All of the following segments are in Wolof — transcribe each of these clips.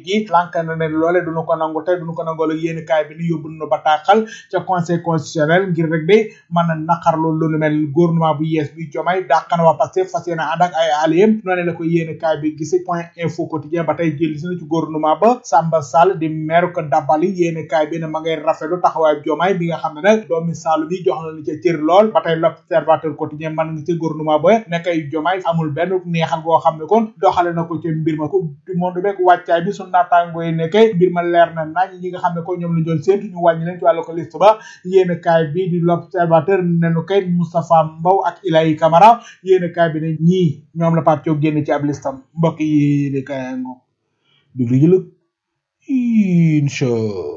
ji lank na ne loole duñu ko nangu tey duñu ko nangoo yéen kaay bi ni yóbbu na bataaxal ca conseil constitutionnel ngir rek de mën a naqarlu lu nu mel gouvernement bu yees bi Diomaye dàq na waa Pastef fas yéene ànd ak ay alliés noonu la ko yéen kaay bi gise point info quotidien ba tey jël si na ci gouvernement ba Samba Sall di maire ko Dabali yéen kaay bi ne ma ngay rafetlu taxawaay Diomaye bi nga xam ne nag doomi Sall bi jox na ca cër lool ba tey l'observateur quotidien man nga ci gouvernement ba nekkay Diomaye amul benn neexal goo xam ne kon doxale na ko ci mbir ma coupe du monde beeg wàccaay bi sunu naataango yi nekkee mbir ma leer na nañ ñi nga xam ne ko ñoom la doon séentu ñu wàññi leen ci wàllu ko liste ba yéen kaay bi di l'observateur nenu kay Moustapha Mbow ak Ilayi Camara yéen kaay bi ne ñii ñoom la Pape Thiaw génn ci ab listam mbokk yi yéen kaay ngo diglu jëlëg incha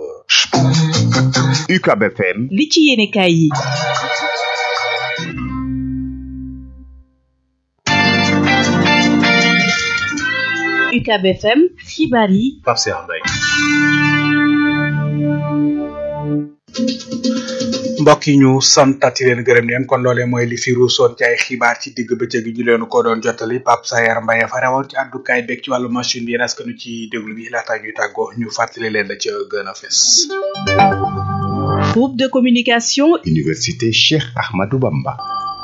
UCAB FM li ci yéen kaay yi UCAB FM xibaar yi Pape Cheikh Mbaye mbokk yi ñu santati leen gërëm leen kon loolee mooy li fi ruusoon ci ay xibaar ci digg bëccëg gi ñu leen ko doon jottali Pape Sayar Mbaye fa rewoon ci àddukaay beeg ci wàllu machine bi yéen askanu ci déglu bi laata ñuy tàggoo ñu fàttali leen la ca gën a fes. Groupe de communication Université Cheikh Ahmadou Bamba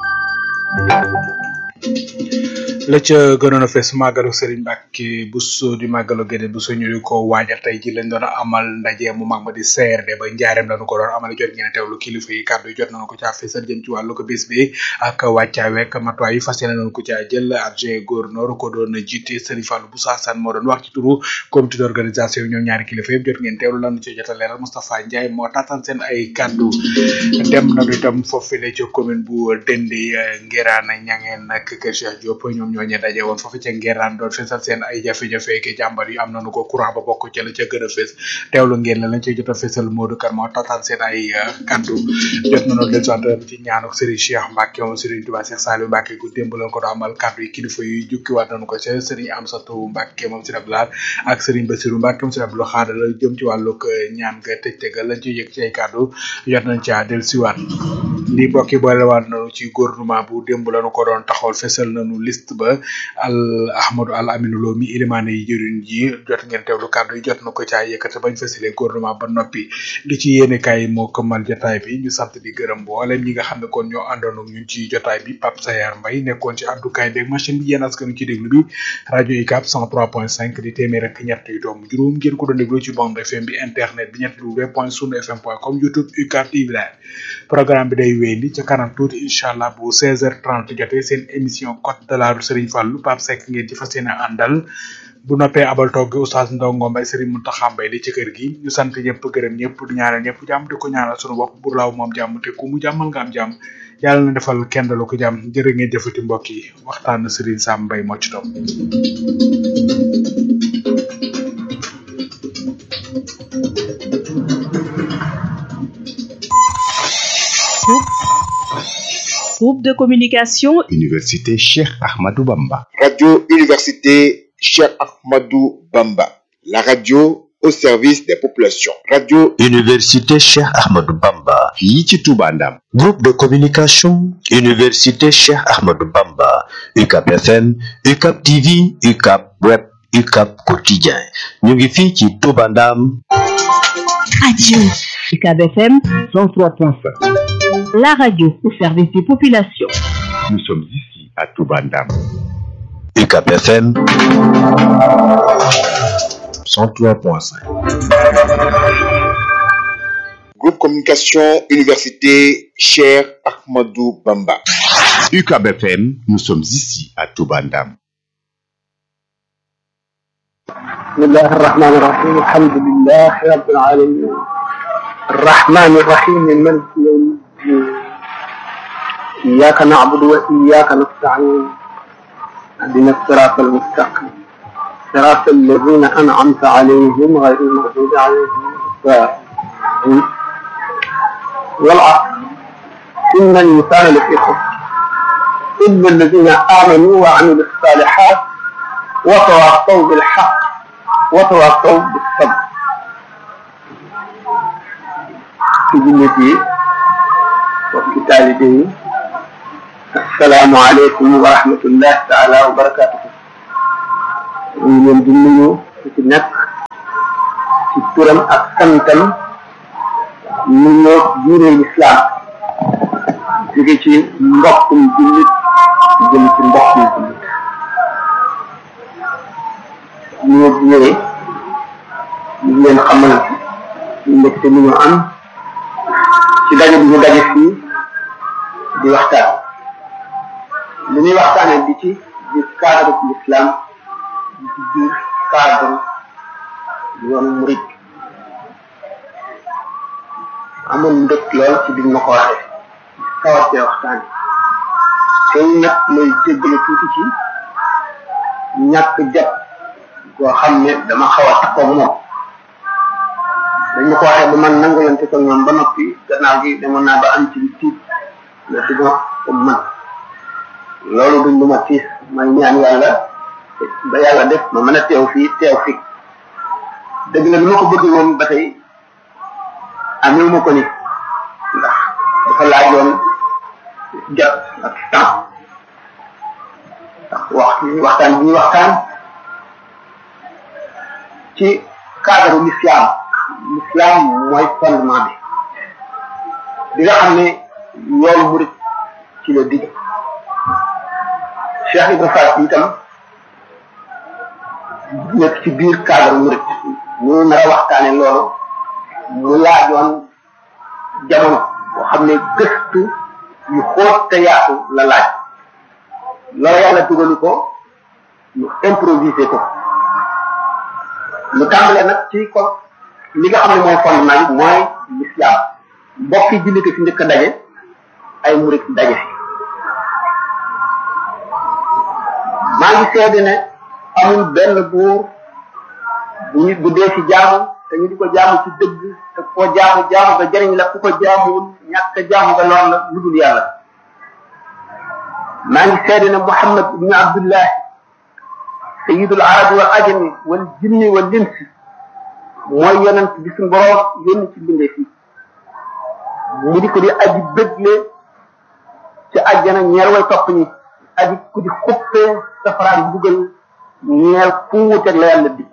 la ca gënoon a fees màggalu Serigne Mbacke Bousso di màggalu Guédé Bousso ñu di ko waajal tey ji lañ doon amal ndaje mu mag ma di CRD ba njaareem lañu ko doon amal jot ngeen teewlu kilifa yi kàddu yi jot nañu ko caa feesal jëm ci wàllu ko bés bi ak wàccaa wekk matuwaay yi fas yéene nañu ko caa jël adjoint gouverneur ko doon jiite Serigne Fallou Bousso Assane moo doon wax ci turu comité d'organisation yi ñoom ñaari kilifa yëpp jot ngeen teewlu lañu ci jot a leeral Moustapha Ndiaye moo taataan seen ay kàddu dem nañu itam foofu la ci commune bu Dendé Ngirane Ñangeen ak Kër Cheikh Diop ñoom ñoo ñe daje woon foofu ca Ngirane doon feesal seen ay jafe-jafe ke jàmbar yu am nañu ko courant ba bokk ca la ca gën a fees teewlu ngeen la lañ cay jot a feesal Modou Kar moo taataan seen ay kàddu jot nañu del sant ci ñaanuk Serigne Cheikh Mbacke moom Serigne Touba Cheikh Saliou Mbacke gu démb lañ ko doon amal kàddu yi kilifa yu jukkiwaat nañu ko ca Serigne Amsatou Mbacke moom Serigne Abdoulaye ak Serigne Bassirou Mbacke moom Serigne Abdoulaye Khadra la jëm ci wàllug ñaan nga tëj tegal lañ ciy yëg ci ay kàddu jot nañ caa del siwaat li bokki boolewaat nañu ci gouvernement bu démb lañu ko doon taxawal feesal nañu liste ba Ahmadou Al Aminou Lo mi ilimaane yi jëriñ ji jot ngeen teewlu kàddu yi jot na ko caa yëkkati bañ fësalee gouvernement ba noppi li ci yéene kaay moo këmmal jotaay bi ñu sant di gërëm mboolem ñi nga xam ne kon ñoo àndoon ak ñun ci jotaay bi Pape Sayar Mbaye nekkoon ci àddukaay beeg machine bi yéen askanu ci déglu bi rajo UCAB 103.5 di téeméer ak ñett yu doom juróom ngeen ko doon déglu ci bande FM bi internet bi www.sunfm.com YouTube UCAB TV programme bi day wéy li ca kanam tuuti incha allah bu 16h30 jotee seen émission Code de la Route Serigne Fallou Pape Seck ngeen ci fas yéene àndal bu noppee abal toog gi Oustaz Ndongo Mbaye Serigne Mountakha Mbaye li ci kër gi ñu sant ñëpp gërëm ñëpp di ñaanal ñëpp jàmm di ko ñaanal sunu bopp bu laaw moom jàmm te ku mu jàmmal nga am jàmm yàlla na defal kenn dalu ko jàmm jërë ngeen jëfati mbokk yi waxtaan na Serigne Sam Mbaye moo ci topp. Groupe de communication Université Cheikh Ahmadou Bamba Radio Université Cheikh Ahmadou Bamba, la radio au service des populations. Radio Université Cheikh Ahmadou Bamba fii ci Touba Ndam. Groupe de communication Université Cheikh Ahmadou Bamba UCAB FM UCAB TV UCAB Web UCAB Quotidien ñu ngi fii ci Touba Ndam. Radio UCAB FM 103.5. la radio au service des populations. Nous sommes ici à Touba Ndam. UCAB FM 103.5. Groupe Communication Université Cheikh Ahmadou Bamba. UCAB FM, nous sommes ici à Touba Ndam. بسم الله الرحمن الرحيم الحمد لله رب العالمين الرحمن الرحيم مالك يوم الدين إياك نعبد وإياك نستعين اهدنا الصراط المستقيم صراط الذين أنعمت عليهم غير المغضوب عليهم والضالين والعصر إن الإنسان لفي خسر إلا الذين آمنوا وعملوا الصالحات وتواصوا بالحق وتواصوا بالصبر. في جنتي وفي كتابه السلام عليكم ورحمة الله تعالى وبركاته. من الدنيا في النك ci turam ak santam ñu ñoo diine l'islam jóge ci mbokkum jullit jëm ci mbokkum jullit ñoo ñëwee ñu leen xamal mbégte mi ñu am ci daje bi ñu daje fii di waxtaan li ñuy waxtaanee di ci cadre l'islam di ci biir cadre yoonu murid amoon mbég lool ci biñ ma ko waxee sawatee waxtaan tey nag mooy jéggale tuuti ci ñàkk jot boo xam ne dama xaw a takkoo moom dañ ma ko waxee ba man nangulante ko ñoom ba noppi gannaaw gi demoon naa ba am ci tiit na duma ko man loolu duñ lu ma tiis may ñaan yàlla ba yàlla def ma mën a teew fii teew fi dëgg la bi ma ko bëgg woon ba tey amewu ma ko ni ndax dafa laajoon jot ak temps ndax waxtaan bi ñuy waxtaan ci cadre l'islam mooy fondement bi nga xam ne yoonu murid ci la digg Cheikh Ibrahima Fall itam nekk ci biir cadre murid ñu nar a waxtaane loolu mu laajoon jamono boo xam ne gëstu yu xóot te yaatu la laaj loolu yàlla dugalu ko ñu improvisé ko ñu tàmbalee nag ci ko li nga xam ne mooy fondement bi mooy l'islam mbokki jullit fi njëkk a daje ay murid daje fi maa ngi seede ne amul benn buur bu dee ci jaamu te ñu di ko jaamu ci dëgg te koo jaamu nga jëriñ la ku ko jaamuwul ñàkk jaamu nga lor la lu dul yàlla maa ngi seede ne Muhammad ibn Abdullah sayyidul arabi wal ajami wal jinni wal ins mooy yonent bi suñu borom yónni ci bindee fii mu di ko di aji bëggle ci àjjana ñeer way topp ñi aji ku di xuppee safaraan buggal ñeer fu wuteeg la yàlla di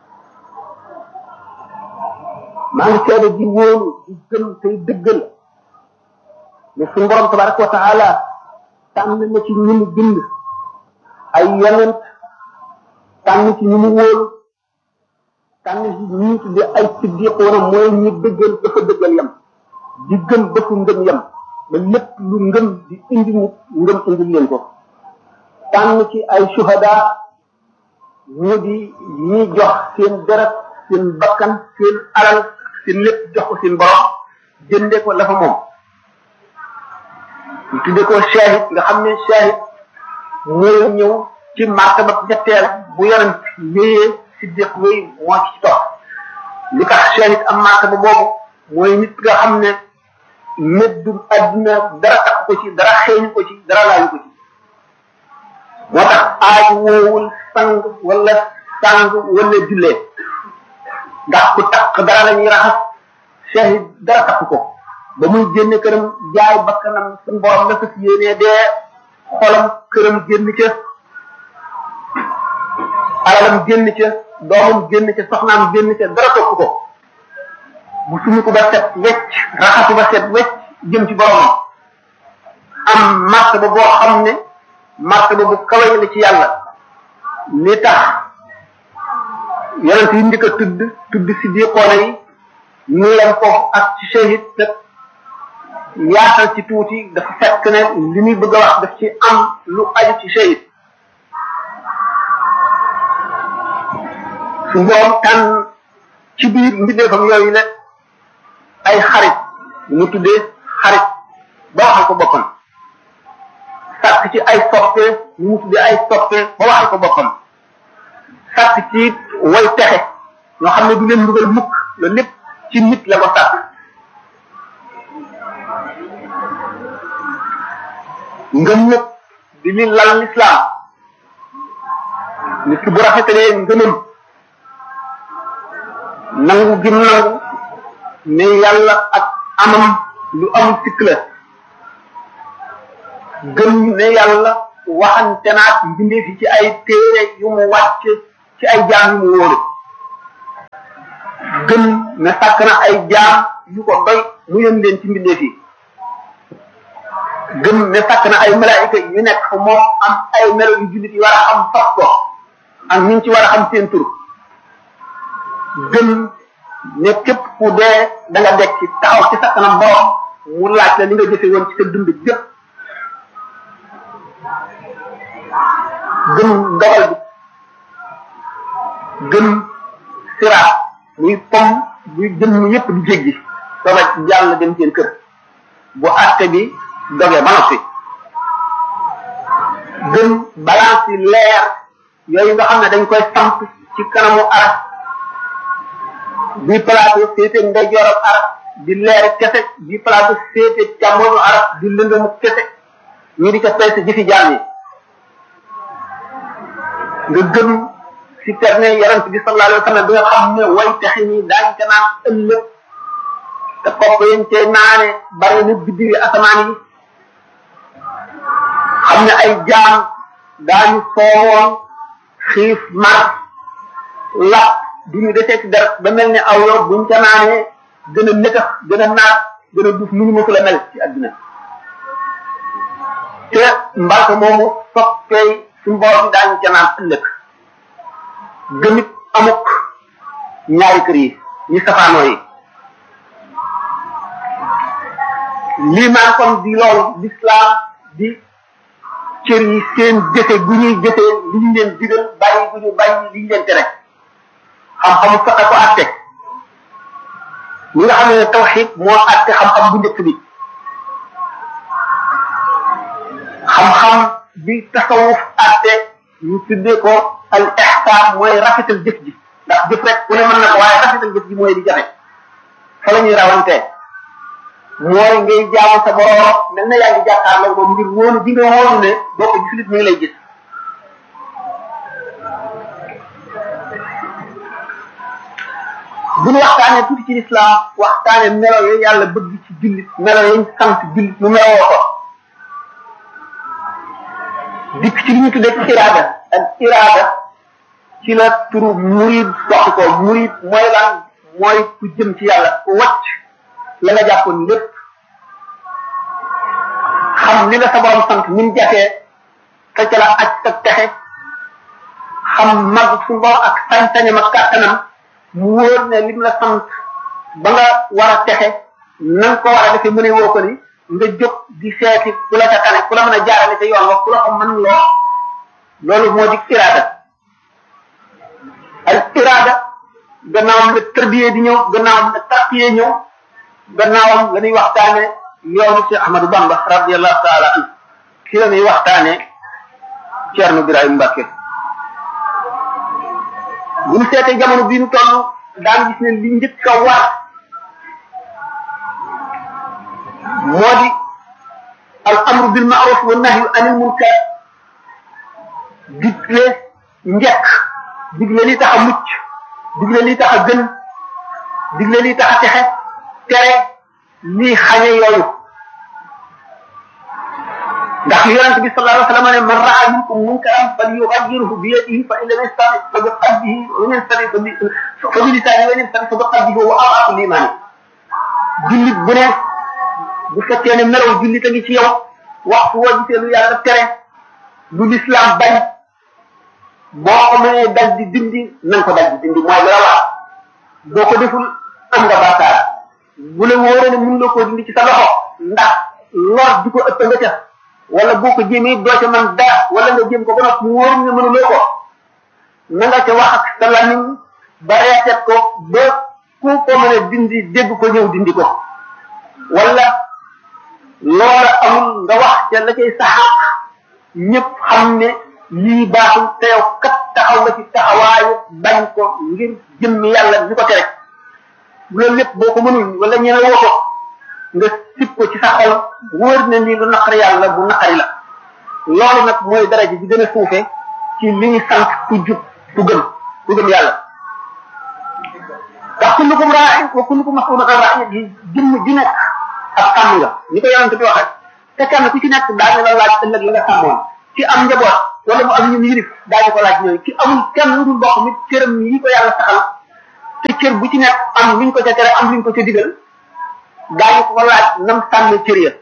maa ngi seede di wóolu di gëm tey dëggal ne suñu borom tabaraka wa taala tànn na ci ñi mu bind ay yonent tànn ci ñi mu wóolu tànn ci ñi ñu tuddee ay siddiqoona mooy ñu dëggal dafa dëggal yam di gëm ba fu ngëm yam ba lépp lu ngëm di indi nit ngëm indi leen ko tànn ci ay shuhada ñu di ñi jox seen deret seen bakkan seen alal seen lépp jox ko seen borom jënde ko la fa moom ñu tudde ko shahid nga xam ne shahid mooy ñëw ci martaba ñetteel bu yonent wéyee siddiq wéy moo ci topp li tax shahid am martaba boobu mooy nit nga xam ne meddum adduna dara takk ko ci dara xeeñu ko ci dara laaju ko ci moo tax aaju woowul sang wala jullee ndax ku takk dara la ñuy raxas shahid dara takk ko ba muy génne këram jaay bakkanam suñu borom la fas yéenee dee xolam këram génn ca alalam génn ca doomam génn ca soxnaam génn ca dara topp ko bu suñu ko ba set wecc raxasu ba set wecc jëm ci boromam am martaba boo xam ne martaba bu kawe la ci yàlla li tax yonent yi njëkk a tudd si biir xoole yi ñu leen ko ak ci shahid te yaatal ci tuuti dafa fekk ne li muy bëgg a wax daf ci am lu aju ci shahid su borom tànn ci biir mbindeefam yooyu ne ay xarit mu tuddee xarit ba waxal ko boppam sàkk ci ay soppe mu tuddee ay soppe ba waxal ko boppam sàkk ci way texe ñoo xam ne du leen mbugal mukk loolu lépp ci nit la ko sàkk ngëm nag di li lal l'islam nit ki bu rafetalee ngëmam nangu gim nangu ne yàlla ak amam lu amul sikk la gëm ne yàlla waxante naat mbindeef yi ci ay téere yu mu wàcc ci ay jaam yu mu wóolu gëm ne sàkk na ay jaam yu ko doy mu yëm leen ci mbindeef yi gëm ne sàkk na ay malaayika yu nekk fa moom am ay melo yu jullit yi war a am fas ko ak ñu ci war a xam seen tur gëm ne képp ku dee da nga dekk ci taxaw ci sa kanam borom mu laaj la li nga jëfe woon ci sa dund gépp gëm dogal bi gëm siraat muy pom buy jëm yépp di jéggi sooba jàll dem seen kër bu àtte bi doge ba noppi gëm balance yi leer yooyu nga xam ne dañ koy samp ci kanamu aras bi plateau féete ndeyjooram aras di leer kese bi plateau féete càmmoñu aras di lëndëmu kese ñu di ko peese jëfi jaam yi nga gëm ci terne yarant bi sallallahu alayhi wa sallam bi nga xam ne way taxi ni daañ ca naan ëllëg te kopp yéen cee naane bari na biddiwi asamaan yi xam ne ay jaam daañu soowoon xiif mar lap duñu desee ci dara ba mel ne aw yow buñ ca naanee gën a nëkkax gën a naat gën a duuf nu ñu mësula mel ci àdduna te mbalka moomu soppey suñu borom daañu ca naan ëllëg gëmit amuk ñaari kër yi ñi safaanoo yi liimaan kon di loolu l'islam di cër yi seen jëfe gu ñuy jëfe li ñu leen digal bàyyi gu ñu bàyyi li ñu leen tere xam-xamu fexe ko àtte ñi nga xam ne tawxid moo àtte xam-xam bu njëkk bi xam-xam bi tasawuf àtte ñu tuddee ko al ihsan mooy rafetal jëf ji ndax jëf rek ku ne mën na ko waaye rafetal jëf ji mooy di jafe fa la ñuy rawantee mooy ngay jaamu sa borom mel na yaa ngi jàkkaarloo moom ngir wóolu bi nga wóolu ne boo ko gisul mi ngi lay gis bu ñu waxtaanee tuuti ci lislaam waxtaanee melo yooyu yàlla bëgg ci jullit melo yañ sant jullit mu meloo ko dikk ci li ñu tuddee iraada ak iraada ci la turu murid soxi ko murid mooy lan mooy ku jëm ci yàlla ku wàcc la nga jàppoon lépp xam li la sa borom sant ni mu jafee te ca la aj sa texe xam mag suñu borom ak sañ-sañam ak kàttanam mu wóor ne lim la sant ba nga war a texe na nga ko war a defee mëne woo ko ni nga jóg di seeti ku la ca tane ku la mën a jaarale ca yoon wax ku la ko mën loo loolu moo di iraada al iraada gannaawam la tarbiyee di ñëw gannaawam la tarqiyee ñëw gannaawam la ñuy waxtaane yoonu Cheikh Ahmadou Bamba radiyallahu taala an ki la ñuy waxtaane Ceerno Birahim Mbacke bu ñu seetee jamono bii ñu toll daan gis ne li njëkk a war moo di al amru bil ma'ruf wa nahyu anil munkar digle njëkk digle li tax a mucc digle li tax a gën digle li tax a texe tere lii xañe yooyu ndax yonent bi sallallahu alayhi wa sallam ne man ra'a minkum munkaran falyughayyirhu bi yadihi fa in lam yastati' fa bi qalbihi wa in lam yastati' fa bi lisanihi wa in lam yastati' fa bi qalbihi wa ad'afu al-iman jullit bu ne bu fekkee ne melaw jullit a ngi ci yow waxtu woo gisee lu yàlla tere lu l'islam bañ boo ko mënee dal di dindi na nga ko dal di dindi mooy la wax boo ko deful am nga bàkkaar bu la wóoree ne mën loo koo dindi ci sa loxo ndax lor di ko ëpp nga ca wala boo ko jéemee doo ca man dara wala nga jéem ko ba noppi mu wóor nga mënuloo ko na nga ca wax ak sa lamiñ ba reetet ko ba ku ko mën a dindi dégg ko ñëw dindi ko wala loola amul nga wax ca la cay saxaaq ñëpp xam ne lii baaxul te yow kat taxaw nga ci taxawaayu bañ ko ngir jëm yàlla ñu ko tere loolu lépp boo ko mënul wala ñene woo ko nga sib ko ci sa xol wóor na ni lu naqari yàlla bu naqari la loolu nag mooy daraja bi gën a suufe ci li ñu sant ku jub ku gëm yàlla ndax kullukum raa'in wa kullukum mas'ulun an ra'iyyatihi jëmm ji nekk ak sàmm nga ni ko yonent bi waxee te kenn ku ci nekk daañu la laaj ëllëg la nga sàmmoon ci am njaboot wala mu am ñu yirif daañu ko laaj ñooyu ci amul kenn lu dul bokk mit cëram yi ko yàlla saxal te cër bu ci nekk am luñ ko ca tere am luñ ko ca digal daañu ko laaj nam tànn cër ya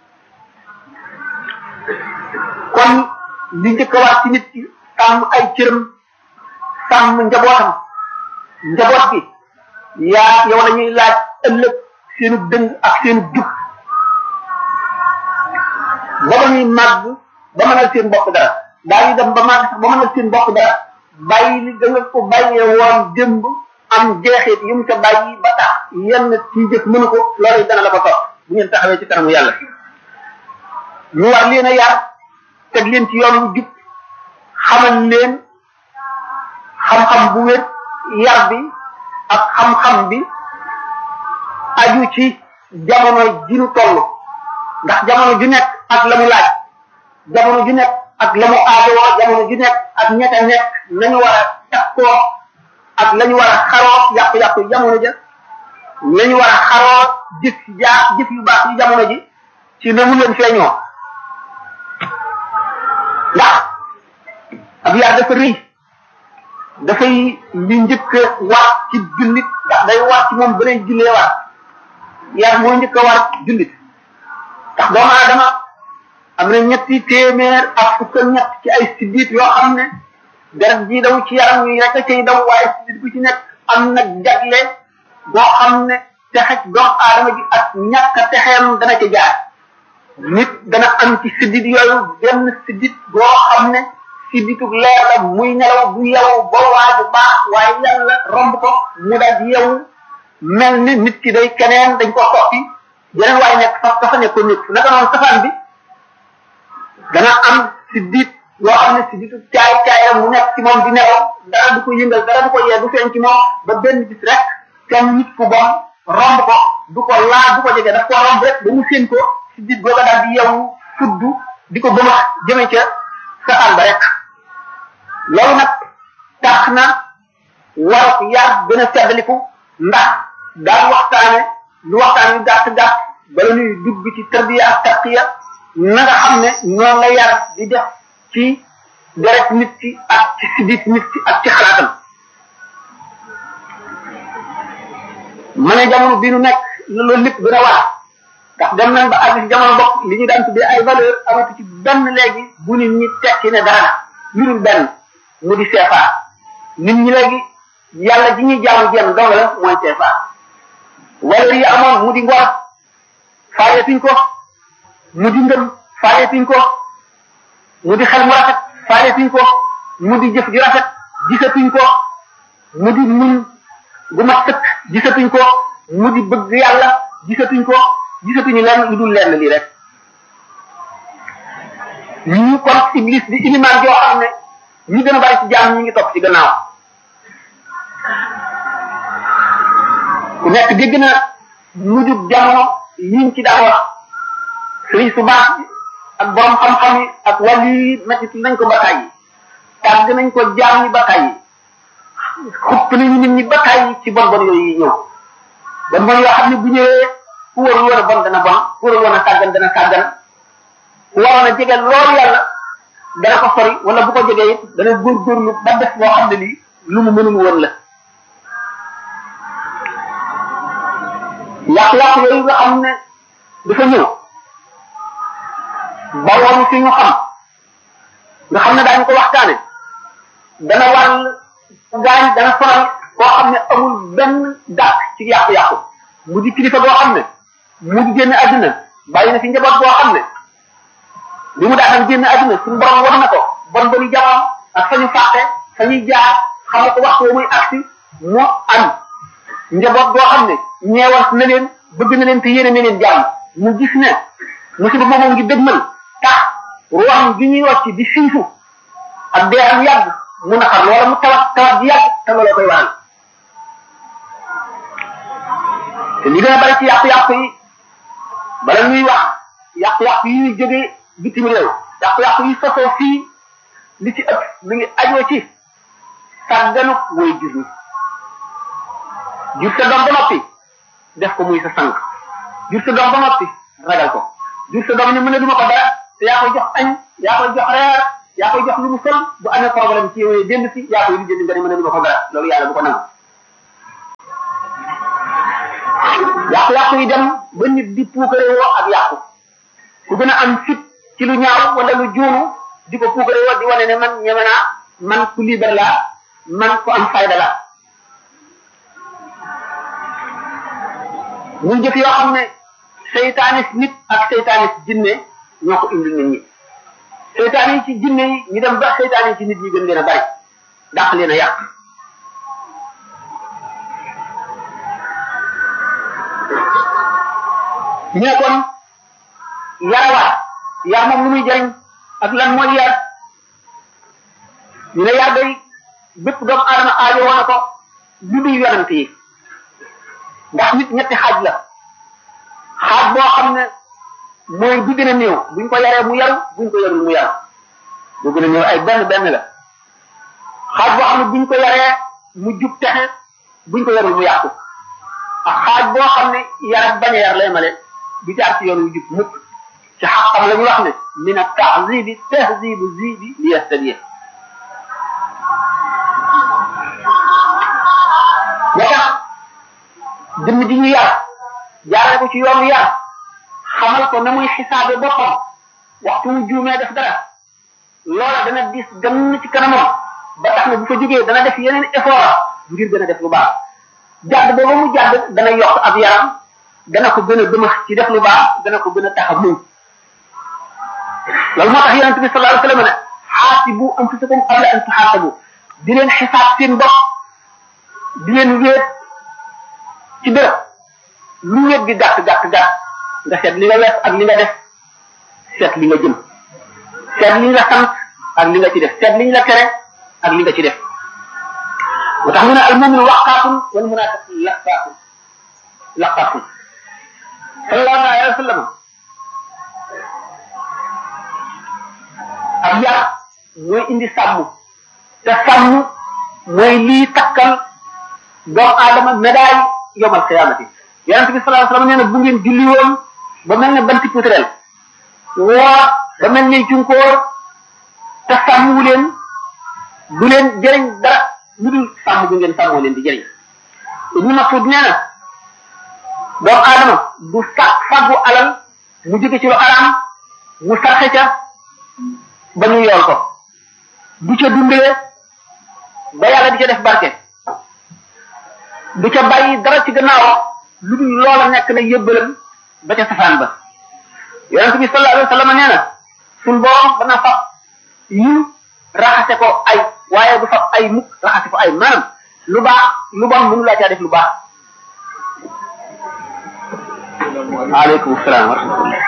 kon li njëkk a war ci nit ki sàmm ay cëram sàmm njabootam njaboot bi yaa yow lañuy laaj ëllëg seenu dëng ak seenu jub ba ba ñuy màgg ba mënal seen bopp dara daañu dem ba màgg sax ba mënal seen bopp dara bàyyi li da nga ko bàyyee woon démb am jeexit yu mu ca bàyyi ba tax yenn ci jëf mënu ko loolu dana la ko topp bu ngeen taxawee ci kanamu yàlla ñu war leen a yar teg leen ci yoonu jub xamal leen xam-xam bu wér yar bi ak xam-xam bi aju ci jamono ji nu toll ndax jamono ju nekk ak la mu laaj jamono ju nekk ak la mu aajowoo jamono ju nekk ak ñetta nekk nañu war a takkoo ak la ñu war a xaroo yàqu-yàqu jamono ja la ñu war a xaroo jëf yu baax yi jamono ji ci na mu leen feeñoo ndax ab yar dafa rëy dafay li njëkk a war ci jullit ndax day war ci moom beneen jullee war yar moo njëkk a war jullit ndax doomu aadama am na ñetti téeméer ak fukk ñett ci ay siddiit yoo xam ne deret ji daw ci yaram yi rek a cay daw waaye siddiit bu ci nekk am na jagle boo xam ne texeg doomu aadama ji ak ñàkk a texeem dana ca jaar nit dana am ci siddiit yooyu benn siddiit boo xam ne siddiitug leer la muy nelaw bu yeewu ba waaju baax waaye yàlla romb ko mu daal di yeewu mel ni nit ki day keneen dañ ko soppi yeneen waaye nekk fa nekk ko nit naka noonu safaan bi dana am siddiit yoo xam ne siddiitu caay mu nekk ci moom di nelaw dara du ko yëngal dara du ko yee du feeñ ci moom ba benn bis rek kenn nit ku bon romb ko du ko laal du ko jege daf ko romb rek ba mu séen ko siddiit googa daal di yeewu fuddu di ko bëmax jëme ca safaan ba rek loolu nag tax na war yar gën a seddaliku ndax daal waxtaane lu waxtaan yu gàtt bala ñuy dugg ci tarbiya ak tarqiya na nga xam ne noonu la yar di def ci deret nit ki ak ci sidit nit ki ak ci xalaatam ma ne jamono bi nu nekk loolu lépp gën a war ndax dem nañ ba àgg ci jamono bopp li ñu daan tuddee ay valeur amatu ci benn léegi bu nit ñi tekki ne dara lu dul benn mu di CFA nit ñi léegi yàlla ji ñuy jaamu jenn dong la mooy CFA valeur yi amoon mu di ngor faayetuñ ko mu di ngëm faayetuñ ko mu di xel mu rafet faayetuñ ko mu di jëf ju rafet gisatuñ ko mu di muñ gu mat sëkk gisatuñ ko mu di bëgg yàlla gisatuñ ko gisatuñu lenn lu dul lenn lii rek ñu kon iblis di ilimaan joo xam ne ñi gën a bari ci jaam ñi ngi topp ci gannaaw ku nekk dégg na mujjub jamono yiñ ci daan wax sëriñ su baax ak borom xam-xam yi ak wàllu yi métti nañ ko ba tàyyi tàgg nañ ko jaam ñi ba tàyyi xupp nañu nit ñi ba tàyyi ci bon yooyu ñëw bon yoo xam ne bu ñëwee ku warul woon a bon dana bon ku warul woon a sàggan dana sàggan ku waroon a jege loolu yàlla dana ko sori wala bu ko jegee it dana góorgóorlu ba def loo xam ne lii lu mu mënul woon la yàq-yàq yooyu nga xam ne dafa ñëw ba woon fi ñu xam nga xam ne daañu ko waxtaane dana waral gaañ dana sonal koo xam ne amul benn dàq ci yàqu-yàqu mu di kilifa boo xam ne mu di génn àdduna bàyyi na fi njaboot boo xam ne li mu daataan génn àdduna suñu borom war na ko bon boni jamono ak fa ñu fàqe fa ñuy jaar xam ko waxtu muy agsi mu am njaboot boo xam ne ñeewant na leen bëgg na leen te yéene na leen jàmm mu gis ne musiba moomoom ngi dëgmal tax ruwaam gi ñuy wàcc di siisu ak dee am yàgg mu naqar loola mu tawat ji yàgg te looloo koy waral te li gën a bari ci yàqu-yàqu yi bala ñuy wax yàqu-yàqu yi ñuy jógee bitim réew yàqu-yàqu yi sosoo fii li ci ëpp mi ngi ajoo ci sàgganu way jur ñi jur sa doom ba noppi def ko muy sa sang jur sa doom ba noppi ragal ko jur sa doom ne mën a duma ko dara te yaa koy jox añ yaa koy jox reer yaa koy jox lu mu sol bu amee problème ci yow dellu si yaa koy lijjanti nga ne mën a duma ko dara loolu yàlla bu ko nangu yàqu-yàqu yi dem ba nit di puukarewoo ak yàqu ku gën a am fit ci lu ñaaw wala lu juunu di ko puukarewoo di wane ne man ñeme naa man ku libre laa man ku am fayda laa muy jëf yoo xam ne seytaanis nit ak seytaanis jinne ñoo ko indi nit ñi seytaan yi ci jinne yi ñu dem ba seytaan yi ci nit ñi gën leen a bari dàq leen a yàq ñu ne kon yarawaat yar moom lu muy jëriñ ak lan mooy yar ñu ne yar day bépp doomu aadama aajo woon na ko lu dul yonent yi ndax nit ñetti xaaj la xaaj boo xam ne mooy bi gën a néew buñ ko yaree mu yaru buñ ko yarul mu yaru bu gën a néew ay benn la xaaj boo xam ne buñ ko yaree mu jub texe buñ ko yarul mu yàqu ak xaaj boo xam ne yar ak bañ a yar lay male du jaar ci yoon wu jub mukk ci xam la ñu wax ne min at-ta'zibi tahzibu zibi li yastadiya moo tax dëmm ji ñu yar jaarale ko ci yoonu yar xamal ko na muy xisaabe boppam waxtu wu juumee def dara loola dana dis gën ci kanamam ba tax na bu fa jógee dana def yeneen effort ngir gën a def lu baax jàdd booba mu jàdd dana yokk ab yaram dana ko gën a dëmax ci def lu baax dana ko gën a tax a muñ loolu moo tax yonente bi sallallahu alayhi wa sallam ne xaasibu anfusakum qabla an tuxaasabu di leen xisaab seen bopp di leen wéet ci bërëb lu wéet gi gàtt nga seet li nga wees ak li nga def seet li nga jëm seet li nga sant ak li nga ci def seet li ñu la tere ak li nga ci def moo tax mu ne al muminu waqaatun wal munaafiq laqaatun sallallahu alayhi wa sallam ak yar mooy indi sàmm te sàmm mooy lii takkal doomu aadama médaille yomal xiyaamati yonente bi sallallahu alayhi wa sallam nee na bu ngeen julli woon ba mel ne banti putrel woor ba mel ne junkóor te sàmmu leen du leen jëriñ dara lu dul sàmm bu ngeen sàmmoo leen di jëriñ Ibnu Mas'ud nee na doomu aadama du fàggu alal mu jóge ci lu araam mu sarxe ca ba ñu yool ko du ca dundee ba yàlla di ca def barke du ca bàyyi dara ci gannaaw lu dul loola nekk na yëbbalam ba ca safaan ba yonent bi sallallahu alayhi wa sallam nee na suñ borom dana fab yu raxase ko ay waaye du fab ay mukk raxase ko ay maanaam lu baax lu bon mënu laa caa def lu baax aleykum salaam wa rahmatullah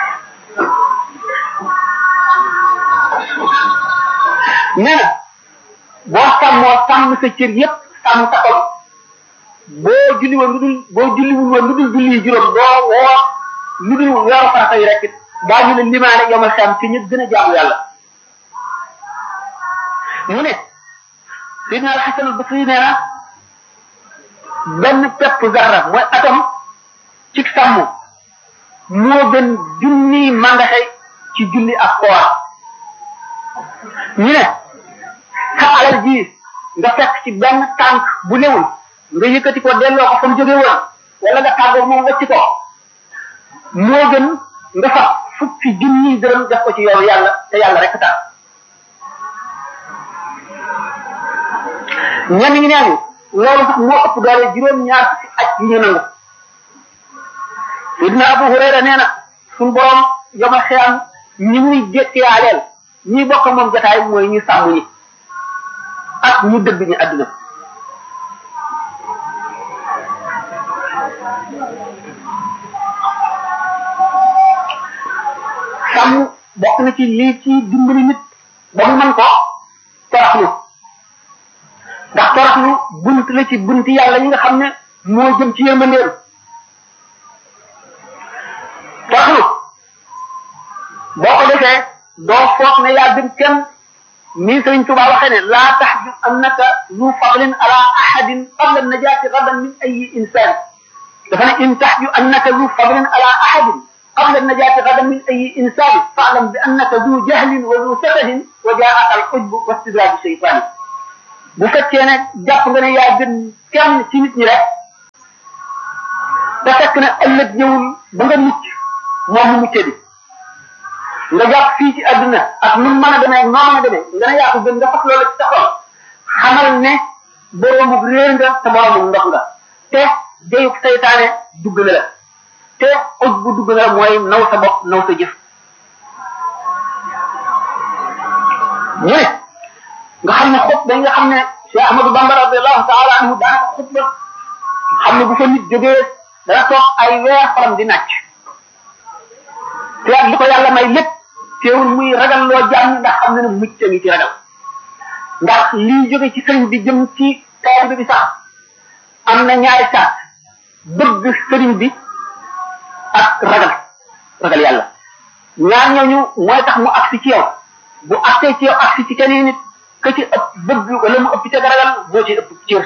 nee na boo sàmmoo sàmm sa cër yépp sàmm sa xol boo julli woon lu dul boo julliwul woon lu dul julli juróom doo woor lu dul weeru farata yi rek daa ñu ne limaane yomal xam ci ñëpp gën a jaamu yàlla mu ne Seydina Al-Hasan al-Basri nee na benn pepp zarra mooy atom ci sàmm moo gën junni mandaxe ci julli ak koor ñu ne sa alal ji nga fekk ci benn tànk bu newul nga yëkkati ko delloo ko fa mu jóge woon wala nga tàggoo moom wacci ko moo gën nga fa fukki junni dërëm def ko ci yoonu yàlla te yàlla rek tax ñenn ñi neen loolu sax moo ëpp doole juróom-ñaar ci aj yi ñu nangu Sidna Abu Hurayra nee na suñu borom yomal xiyam ñi muy jékkiyaaleel ñi bokk moom jotaay mooy ñu sàmm ñi ak ñu dëgg ñi àdduna sàmm bokk na ci lii ci dimbali nit ba mu mën ko toroxlu ndax toroxlu bunt la ci bunti yàlla yi nga xam ne moo jëm ci yërmandeem toroxlu boo ko defee doo foog ne yaa gën kenn ni Sëriñ Tuubaa waxee ne laa taxju annaka zu fadlin ala ahadin qabla najaati gadan min ayi insan dafa ne in taxju annaka zu fadlin ala ahadin qabla najaati gadan min ayi insan faalam bi annaka zu jahlin wa zu safahin wa jaaka al ujbu wa istidraaju shaytaani bu fekkee ne jàpp nga ne yaa gën kenn ci nit ñi rek te te fekk na ëllëg ñëwul ba nga mucc moom mu muccee di nga jàpp fii ci àdduna ak nu mën a demee noo mën a demee nga ne yaa ko gën nga fas loolu ci sa xol xamal ne boroomu réer nga te boroomu ndox nga te jeyuk saytaane dugg na la te oj bu dugg na la mooy naw sa bopp naw sa jëf ñu ne nga xam ne xutba yi nga xam ne Cheikh Ahmadou Bamba radiallahu taala anhu daanaka xutba xam ne bu fa nit jógee dana toog ay weer xolam di nàcc te ak li ko yàlla may lépp teewul muy ragal loo jàmm ndax xam ne ne mucc ngi ci ragal ndax lii jóge ci sëriñ bi jëm ci taalibe bi sax am na ñaari saat bëgg sëriñ bi ak ragal yàlla ñaar ñooñu mooy tax mu agsi ci yow bu agsee ci yow agsi ci keneen nit ka ci ëpp bëgg wala mu ëpp ca ragal boo ci ëpp cër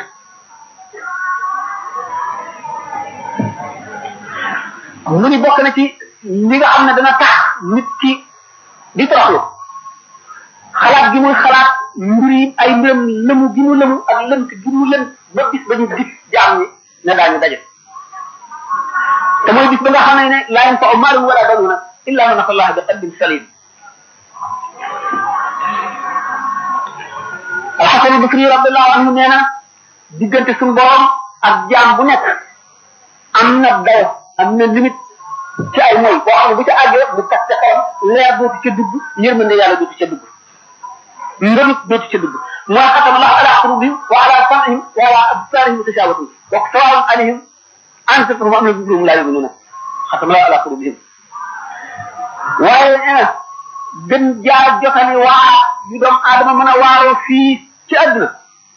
mu ni bokk na ci li nga xam ne dana tax nit ki di toroxlu xalaat gi muy xalaat mbir yi ay mbiram lëmu gi mu lëmu ak lënt gi mu lënt ba bis ba ñu dig jaam ñi ne daañu daje te mooy bis ba nga xam ne laa yanfa'u maalun wala banuuna illa man ata Allaha bi qalbin salim Al-Hasan al-Basri radiyallahu anhu nee na diggante suñu borom ak jaam bu nekk am na dayo am na limite ci ay mooy boo xam ne bu ca àggee mu kat ca xelam leer dootu ca dugg yërmande yàlla dootu ca dugg ngëmit dootu ca dugg mooy xatama Allahu ala qulubihim wa ala sam'ihim wa ala absarihim ghishawatun wa sawa'un alayhim anzartahum am lam tunzirhum la yu'minuna xatama Allahu ala qulubihim waaye gën jaa jotani waa yu doomu aadama mën a waaroo fii ci àdduna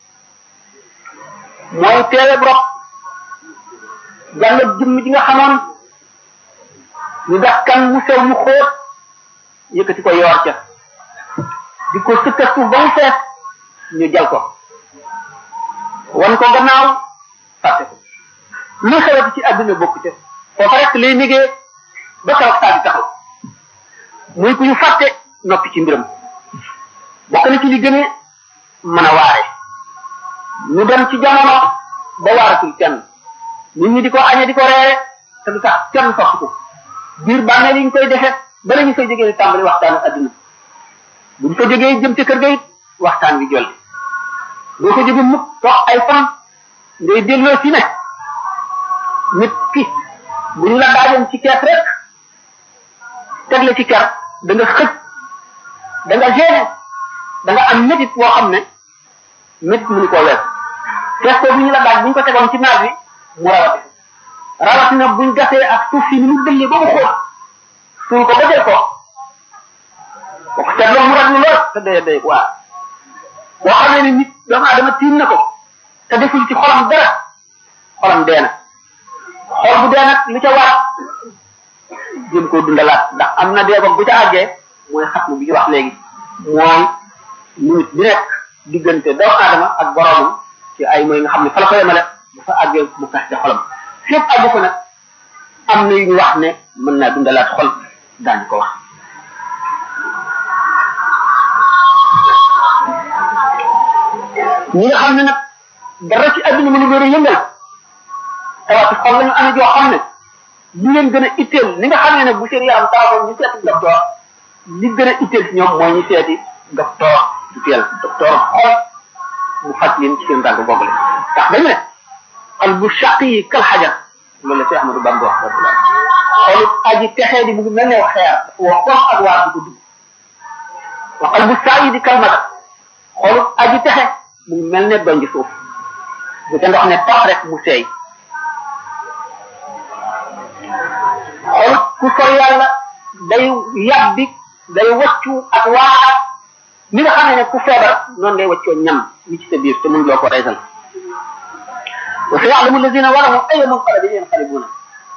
mooy teewe brok jàngat jëmm ji nga xamoon ñu gas kan mu sew mu xóot yëkkati ko yoor ca di ko sëkka suuf ba mu fees ñu jal ko wan ko gannaaw fàtte ko lu xewati ci àdduna bokk ca foofa rek lay négee ba keroog saa di taxaw muy ku ñu fàtte noppi ci mbiram bokk na ci li gën a mën a waare ñu dem ci jamono ba waaratul kenn nit ñi di ko añe di ko reere te du tax kenn sox ko biir bànnee li ñu koy defee bala ñu koy jógee tàmbali waxtaanu adduna bu ñu ko jógee jëm ci kër ga it waxtaan wi jolli doo ko jóge mukk toog ay fan ngay dégloo ci ne nit ki bu ñu la daajoon ci kees rek teg la ci ker da nga xëj da nga gêné da nga am métit boo xam ne métit mënu koo wees kees ko bu ñu la daaj bu ñu ko tegoon ci naaj bi mu rawatina buñ gasee ak suuf si ni mu dëllee ba mu xóot suul ko ba jël ko boo ko seetloo mu raglu lool te day waa boo xamee ne nit doomu aadama tiim na ko te deful ci xolam dara xolam dee na xol bu dee nag li ca war jëm koo dundalaat ndax am na dee bu ca àggee mooy xatmu bi ñu wax léegi mooy minute bi nekk diggante doomu aadama ak boromam ci ay mooy nga xam ne fa la ko yemale bu fa àggee mu kas ca xolam fépp àggu ko nag am na yu ñu wax ne mën naa dundalaat xol daañu ko wax ñi nga xam ne nag dara ci àdduna mënu leen a yëngal tawaati xol lañu amee joo xam ne li leen gën a itteel li nga xam ne nag bu seen yaram tawaatoon ñu seeti docteur li gën a itteel si ñoom mooy ñu seeti docteur du teel docteur xol mu faj leen ci seen tànk boobule ndax dañu ne xol bu sàq yi kal xajar loolu la Cheikh Ahmadou Bamba wax xolu aji texee di mu ngi mel ne xeer woo kom ak waar di ko dugg wa xol bu saa yi di kalmata xolu aji texe mu ngi mel ne donj suuf bu ca ndox ne tax rek mu seey xol ku sor yàlla day yàbbi day waccu ak waara ni nga xam ne ku feebar noonu ngay waccoo ñam yi ci sa biir te mun loo ko reysal wa sayalamu alladina walamu ay munqalabin yanqalibuna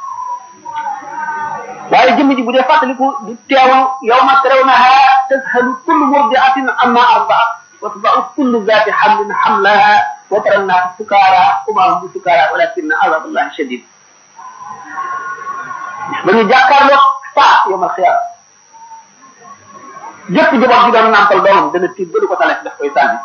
waaye jëmm ji bu dee fàttaliku di teewu yawma tarawnaha tazhalu kullu murdiatin amma ardaat wa tadau kullu zati hamlin hamlaha wa tara nnaasa sukara wa ma hum bi sukara walakinna azab allahi shadid ba ñu jàkkaarloo saa yawmal xiyaama jëpp jabar ji doon nàmpal doomam dana tiit ba du ko tale daf koy sànni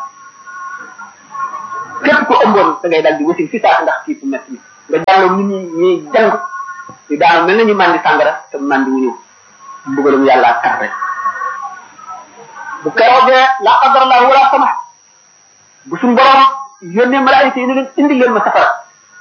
képp ko ëmboon da ngay dal di wasin fi saa ndax kii fu metti nga jàlloo nit ñi ñuy jàng di daanu mel na ñu mandi sàngara te mandi wuñu mbugalum yàlla kat rek bu keroogee la qadarallah wala sama bu suñ borom yónnee malaayika yi ne leen indi leen ma safara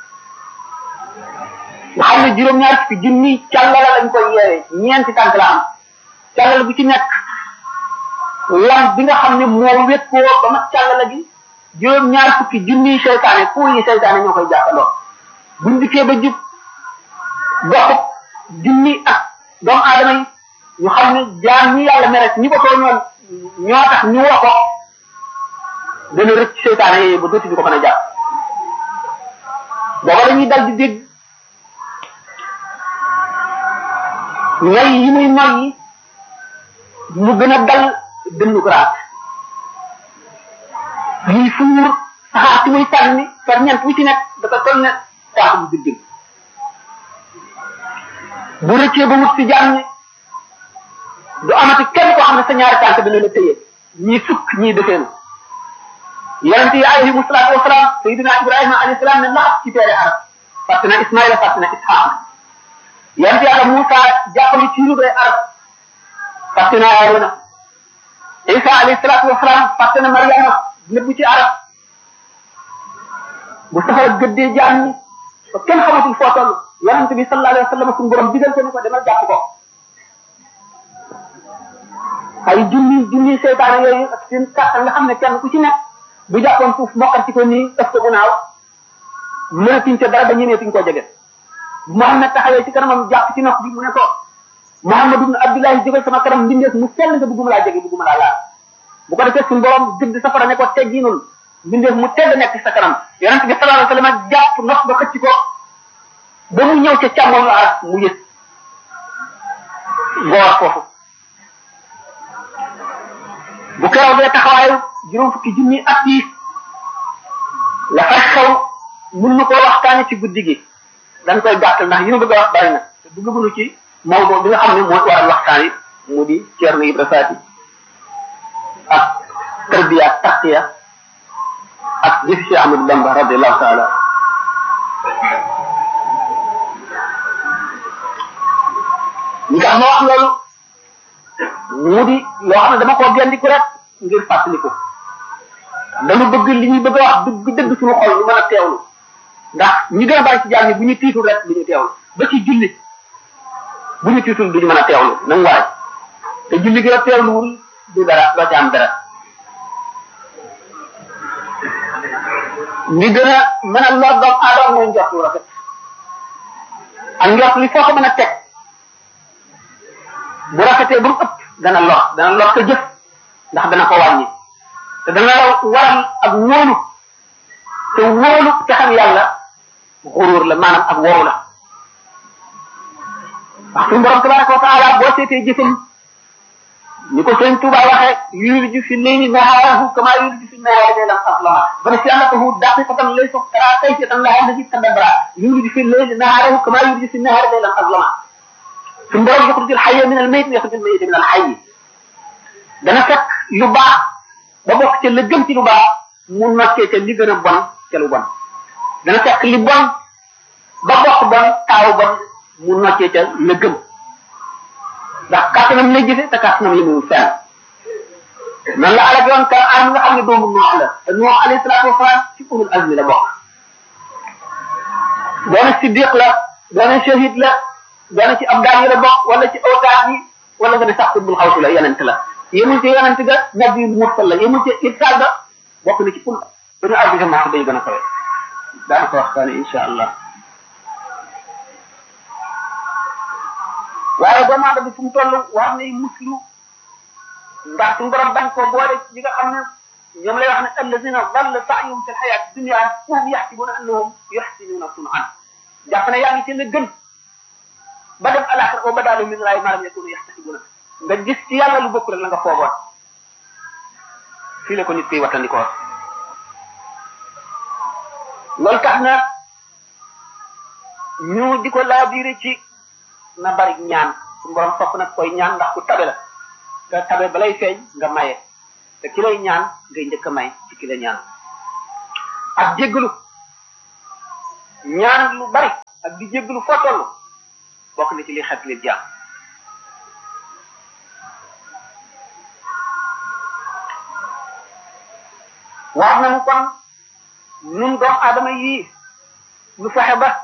nga xam ne juróom-ñaar fukki junni càllala lañ koy yeewee ñeenti tànk la am càllala bu ci nekk lam bi nga xam ne moo wékkoo ba mat càllala gi juróom-ñaar fukki junni seytaane ku yi seytaane ñoo koy jàppandoo buñ dikkee ba jub doxub junni ak doomu aadama yi ñu xam ne jaam ñi yàlla mere ñi ko tooñoon ñoo tax ñu woo ko dana rëcc seytaane yooyu ba dootuñu ko mën a jàpp booba dañuy dal di dégg ñay yi muy noyyi mu gën a dal dënnu ko raat muy fuur saxaar ci muy sànni par ñent wu ci nekk dafa toll ne taax bu biddin bu rëccee ba wut si jaam ñi du amati kenn koo xam ne sa ñaari tànk dina la tëye ñii sukk ñii defeenu yonent yi alayhimu salaatu wasalaam sayidina ibrahima alayhi salaam ne laxat ci teere arab fàtte na ismaila fàtte na isxaq yonent yàlla Moussa jàppali ci lu doy arab fàtte na Haaruna Isa alayhi salaatu wasalaam fàtte na Mariama nëbbu ci arab bu safara gëddee jaam ñi ba kenn xamatul foo toll yonent bi sallallahu alayhi wa sallam suñu borom digal ko ni ko demal jàpp ko ay junni seytaane yooyu ak seen kàttan nga xam ne kenn ku ci nekk bu jàppoon suuf mokkal ci ko nii ëf ko bu naaw mënatuñ ca dara ba ñemeetuñ koo jege Muhammad taxawee ci kanamam jàpp ci nopp bi mu ne ko Muhammad ibn Abdullahi jógal sama kanam mbindeef mu sell nga bëgguma laa jege bëgguma laa laal bu ko defee suñu borom dëgg safara ne ko teggi noonu mbindeef mu tedd nekk sa kanam yonent bi sallallahu alayhi wa sallam jàpp nopp ba xëcc ko ba mu ñëw ca càmmoñ la arab mu yës goor foofu bu keroogee taxawaayu juróom fukki junni at yi la fay xew mun na koo waxtaane ci guddi gi dañ koy gàttal ndax yi ñu bëgg a wax bari na te duggagunu ci mawdo bi nga xam ne mooy waral waxtaan yi mu di Ceerno Ibra Faati ak tarbiya ak tarqiya ak jëfi Cheikh Ahmadou Bamba radiallahu taala ñi nga xam ne wax loolu mu di loo xam ne dama koo gendiku rek ngir fàttaliku dañu bëgg li ñuy bëgg a wax dëgg suñu xol ñu mën a teewlu ndax ñi gën a bari ci jaam yi bu ñu tiitul rek du ñu teewlu ba ci julli bu ñu tiitul duñu mën a teewlu nañ waay te julli gi a teewluwul du dara doo ci am dara ñi gën a mën a lor doomu aadama mooy njort lu rafet ak njort li foo ko mën a teg bu rafetee ba mu ëpp dana lor ko jëf ndax dana ko wàññi te dana waral ak wóolu te wóolu te xam yàlla xuruur la maanaam ak woru la wax suñu borom tabaraka wa taala boo seetee jëfam ni ko sëñ Tuuba waxee yuliju fi leyli nahaarahu kama yuliju fi nahaari laylan aslama bana si annatahu daqiqatan laysa tara kayfiyatan laha allati tadabbara yuliju fi leyli nahaarahu kama yuliju fi nahaari laylan aslama suñu borom yaxrujul xayya min al mayit yaxrujul mayita min al xayyi dana fekk lu baax ba bokk ca la gën ci lu baax mu noccee ca li gën a bon ca lu bon dana fekk li bon ba bokk bon taaw bon mu noccee ca la gën ndax kàttanam lay jëfe te kàttanam li muy fenn nan la alak yoon ka am nga xam ne doomu Nuux la te Nuux alayhi salaatu wasalaam ci ulul azmi la bokk doona siddiq la doona shahid la doona ci abdaan yi la bokk wala ci awtaat yi wala nga ne sax xutbul xawsu la yonent la yemul ci yonent ga nabi mursal la yemul ci irsaal ga bokk na ci pul dañu àgg sa maa day gën a kawe daana ko waxtaane insha allah waaye doomu aadama fu mu toll war nay muslu ndax suñu borom bañ koo boole ñi nga xam ne ñoom lay wax ne alladina dalla saayum fi lxayaat dunia hum yaxsibuna annahum yuxsinuna sunan jàpp ne yaa ngi ci la gën ba dem alaxira wa badaalu min laay maram yakunu yaxtasibuna nga gis ci yàlla lu bokk rek la nga foogoon fii la ko nit koy wattandikoo loolu tax na ñu di ko laabiire ci na bari ñaan suñu borom sopp nag koy ñaan ndax ku tabe la te tabe balay feeñ nga maye te ki lay ñaan ngay njëkk a may ci ki la ñaan ak jéggalu ñaan lu bari ak di jéggalu foo toll bokk na ci li xet li jaam wax nañu kon nun doomu aadama yii nu fexe ba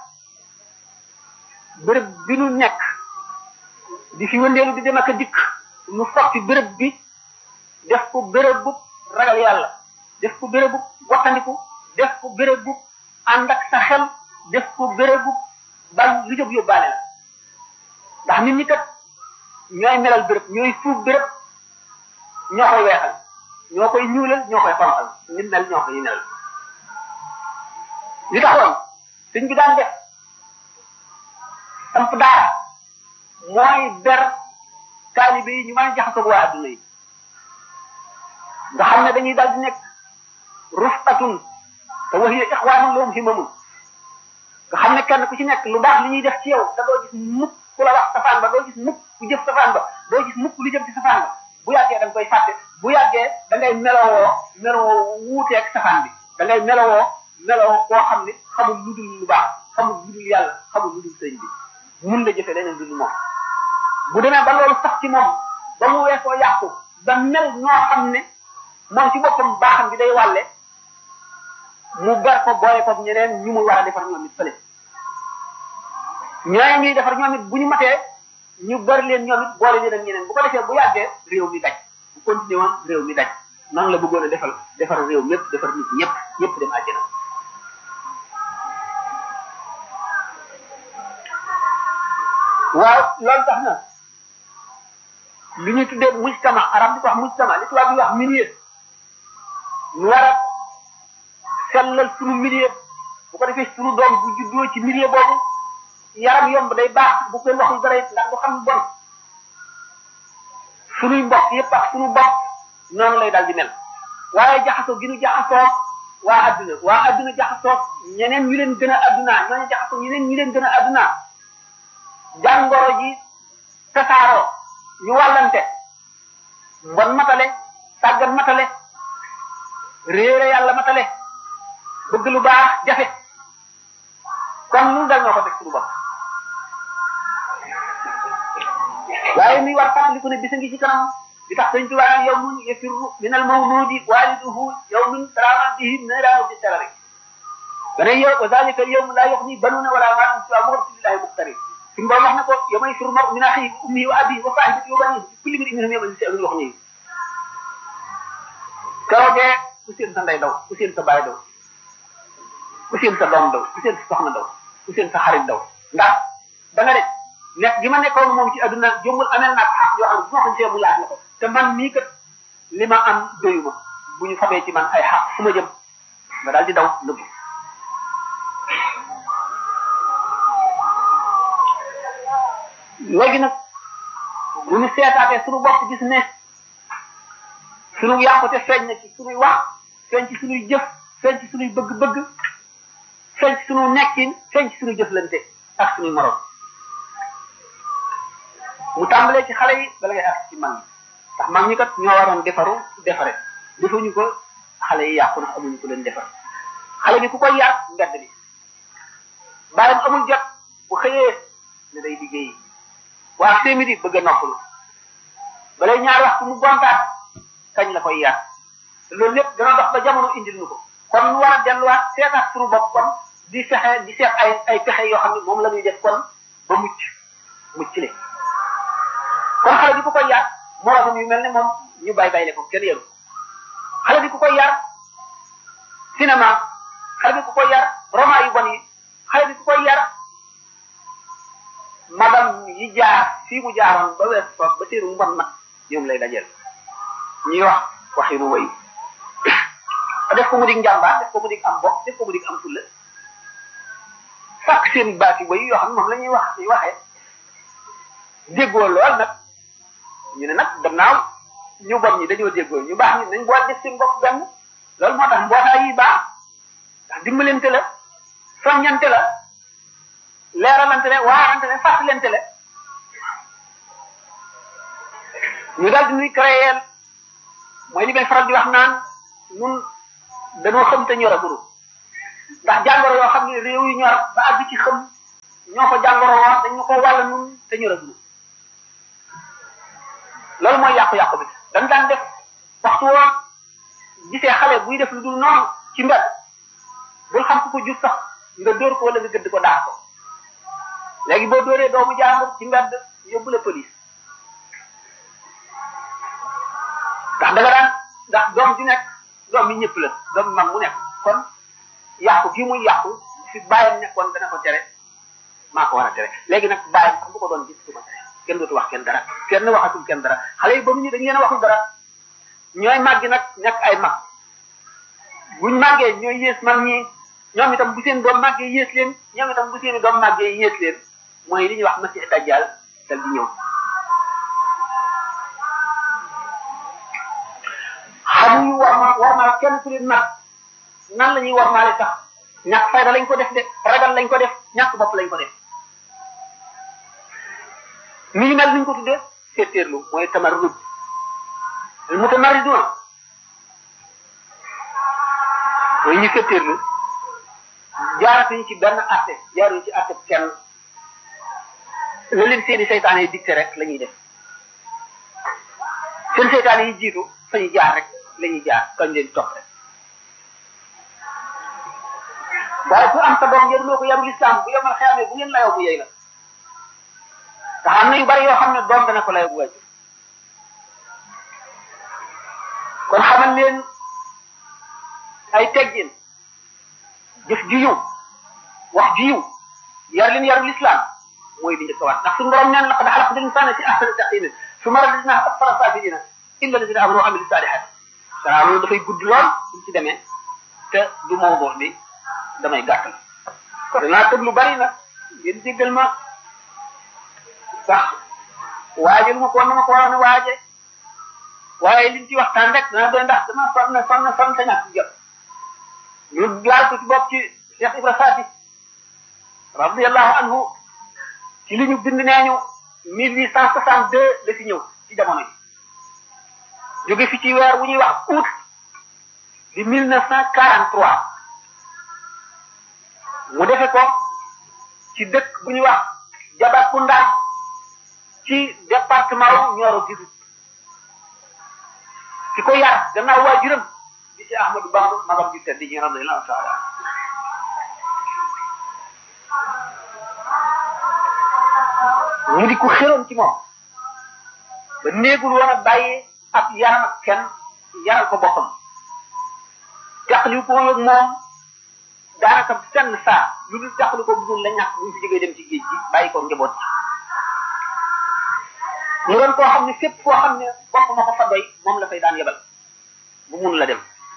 béréb bi nu nekk di fi wëndeelu di dem ak a dikk nu foog ci béréb bi def ko béréb bu ragal yàlla def ko béréb bu wattandiku def ko béréb bu ànd ak sa xel def ko béréb bu bañ lu jóg yóbbaale la ndax nit ñi kat ñooy melal béréb ñooy suuf béréb ñoo koy weexal ñoo koy ñuulal ñoo koy xonqal nit mel ñoo koy nel li taxoon sëñ bi daan def samp daara mooy ber taalibe yi ñu mën a jaxasoo waa adduna yi nga xam ne dañuy dal di nekk rufatun te wa hiya ixwaanun lahum himamun nga xam ne kenn ku ci nekk lu baax li ñuy def ci yow te doo gis mukk ku la wax safaan ba doo gis mukk ku jëf safaan ba doo gis mukk lu jëm ci safaan ba bu yàggee da nga koy fàtte bu yàggee da ngay melowoo wuuteeg safaan bi da ngay melowoo koo xam ne xamul lu dul lu baax xamul lu dul yàlla xamul lu dul sëñ bi mun la jëfe leneen lu dul moom bu demee ba loolu sax ci moom ba mu weesoo yàqu ba mel ñoo xam ne moom ci boppam baaxam bi day wàlle mu ber ko boole ko ñeneen ñu mu war a defar ñoom it fële ñooñu ñuy defar ñoom it bu ñu matee ñu bari leen ñoom it boole leen ak ñeneen bu ko defee bu yàggee réew mi daj bu continué woon réew mi daj noonu la bëggoon a defar réew mépp defar nit ñëpp dem àjjana waaw loolu tax na li ñuy tuddee mujtama arab di ko wax mujtama li tubaab di wax milieu ñu war a sellal sunu milieu bu ko defee sunu doom bu juddoo ci milieu boobu yaram yomb day baax bu koy waxul dara ndax du xam bon sunuy mbokk yëpp ak sunu bopp noonu lay daal di mel waaye jaxasoo gi nu jaxasoo waa adduna jaxasoo ñeneen ñu leen gën a addunaa ñooñu jaxasoo ñeneen ñu leen gën a addunaa jàngoro ji tasaaroo ñu wàllante mbon matale sàggan matale réere yàlla matale bëgg lu baax jafe kon lu dal ñoo ko teg suñu bopp waaye muy war fàttaliku ne bisa ngi ci kanam di tax sëñ Tuubaa yawmun yafirru min al mawludi waliduhu yawmin tarama bihi nara bi sarari dana yow wa zalika al yawm la yughni banuna wala maalun siwa mughfirillahi muqtarin suñu borom wax na ko yow may fir mar min axihi ummihi wa abihi wa sahibatihi wa banihi kulli mri'in minhum yawma sha'nun yughnihi keroogee ku seen sa ndey daw ku seen sa baay daw ku seen sa doom daw ku seen sa soxna daw ku seen sa xarit daw ndax da nga de nekk gi ma nekkoon moom ci adduna jombul amel naag xaq yoo xam ne bu ma ko gisee mu laaj na ko te man mii kat li ma am doyuma bu ñu xamee ci man ay xaq fu ma jëm nga daal di daw nëbbu léegi nag bu ñu seetaatee suñu bopp gis ne suñu yàqute feeñ na ci suñuy wax feeñ ci suñuy jëf feeñ ci suñuy bëgg-bëgg feeñ ci suñu nekkin feeñ ci suñuy jëflante ak suñuy morom mu tàmbalee ci xale yi bala ngay ak ci mag ñi ndax mag ñi kat ñoo waroon defare defuñu ko xale yi yàqu na amuñu ko leen defar xale bi ku koy yar mbedd bi bàyyam amul jot bu xëyee ne day liggéeyi waa téeméeri bëgg a noppalu balay ñaari waxtu mu gontaat kañ la koy yar te loolu lépp dana dox ba jamono indil ñu ko kon ñu war a delluwaat seetaat suñu bopp kon di fexe di seet ay pexe yoo xam ne moom la ñuy def kon ba mucc le kon xale bi ku koy yar moroomam yu mel ne moom ñu bay ko kenn yaru xale bi ku koy yar cinéma xale bi ku koy yar roman yu bon yi xale bi ku koy yar magam yi jaar fii mu jaaroon ba wees fa ba seenu mbon nag ñoom lay dajeel ñuy wax waxinu way def ko mu dig njàmbaar def ko mu dig am bopp def ko mu dig am fulla sàkk seen baati way yoo xam ne moom la ñuy wax di waxee déggoo lool nag ñu ne nag gannaaw ñu bon ñi dañoo déggoo ñu baax ñi nañ boole def seen bopp benn loolu moo tax mbootaay yi baax ndax dimbalante la soññante la leeralante la waarante la fàttalante la ñu daal di ñuy créer mooy li may faral di wax naan ñun dañoo xam te ñor a guru ndax jàngoro yoo xam ne réew yi ñor ba àgg ci xam ñoo ko jàngoro woon dañ ñu ko wàll nun te ñu rëglu loolu mooy yàqu-yàqu bi dañ daan def waxtu woon gisee xale buy def lu dul noonu ci mbedd bul xam ku ko jur sax nga dóor ko wala nga gëdd ko daax ko léegi boo dóoree doomu jàmbur ci mbedd yóbbu la police ndax da nga daan ndax doom di nekk doom yi ñëpp la doom mag mu nekk kon yàqu gi muy yàqu fi bàyyam nekkoon dana ko tere maa ko war a tere léegi nag bàyyam sax bu ko doon gis du ko tere kenn dootu wax kenn dara kenn waxatul kenn dara xale yi ba mu ñu dañ leen a waxul dara ñooy màggi nag nekk ay mag buñ màggee ñooy yées mag ñi ñoom itam bu seen doom màggee yées leen ñoom itam bu seen doom màggee yées leen mooy li ñuy wax masi dajjal dal di ñëw xamuñu war ma kenn ku leen mag nan la ñuy war maale sax ñàkk fayda lañ ko def de ragal lañ ko def ñàkk bopp lañ ko def ni ñu mel niñ ko tuddee seeteerlu mooy tamarrud mutamarridun mooy ñu seeteerlu jaaratuñu ci benn atte jaaruñu ci atte kenn la leen seeni seytaane yi dicté rek la ñuy def seen seytaane yi jiitu fa ñu jaar rek la ñuy jaar kañ leen topp rek waaye ku am sa doom ngeen loo ko yarul islam bu yomal xeamee bu ngeen layoo bu yey la te xam na yu bari yoo xam ne doom dana ko layoo bu wàcc kon xamal leen ay teggin jëf ju yiw wax ju yiw yar leen yarul islam mooy li njëkk a wax ndax suñu borom neen laqad xalaqna al-insana fi ahsani taqwim summa radadnahu asfala safilina illa alladhina amanu wa amilu salihat saa loolu dafay gudd lool suñ ci demee te du mawdu bi damay gàttal danaa tëb lu bari nag ngeen jéggal ma sax waajal ma ko na ma ko waroon a waaje waaye liñ ci waxtaan rek dana doy ndax dama sonn te ñàkk jot ñu laal ko ci bopp ci Cheikh Ibra Fati radiyallahu anhu ci li ñu bind nee ñu 1862 la fi ñëw ci jamono yi jóge fi ci weer wu ñuy wax août di 1943 mu defe ko ci dëkk bu ñuy wax Jabakounda ci département wu Nioro du Sud ki ko yar gannaaw waajuram di ci Ahmadou Bamba magam ju tedd ji radiyallahu taala mu di ko xeroon ci moom ba néegul woon a bàyyi ab yaram ak kenn yaral ko boppam jàqali ko ak moom daanaka senn saa lu dul jàqali ko bu la ñàkk bu ñu fi jógee dem ci géej gi bàyyi ko njaboot mu doon koo xam ne fépp foo xam ne bopp ma ko fa doy moom la fay daan yebal bu mun la dem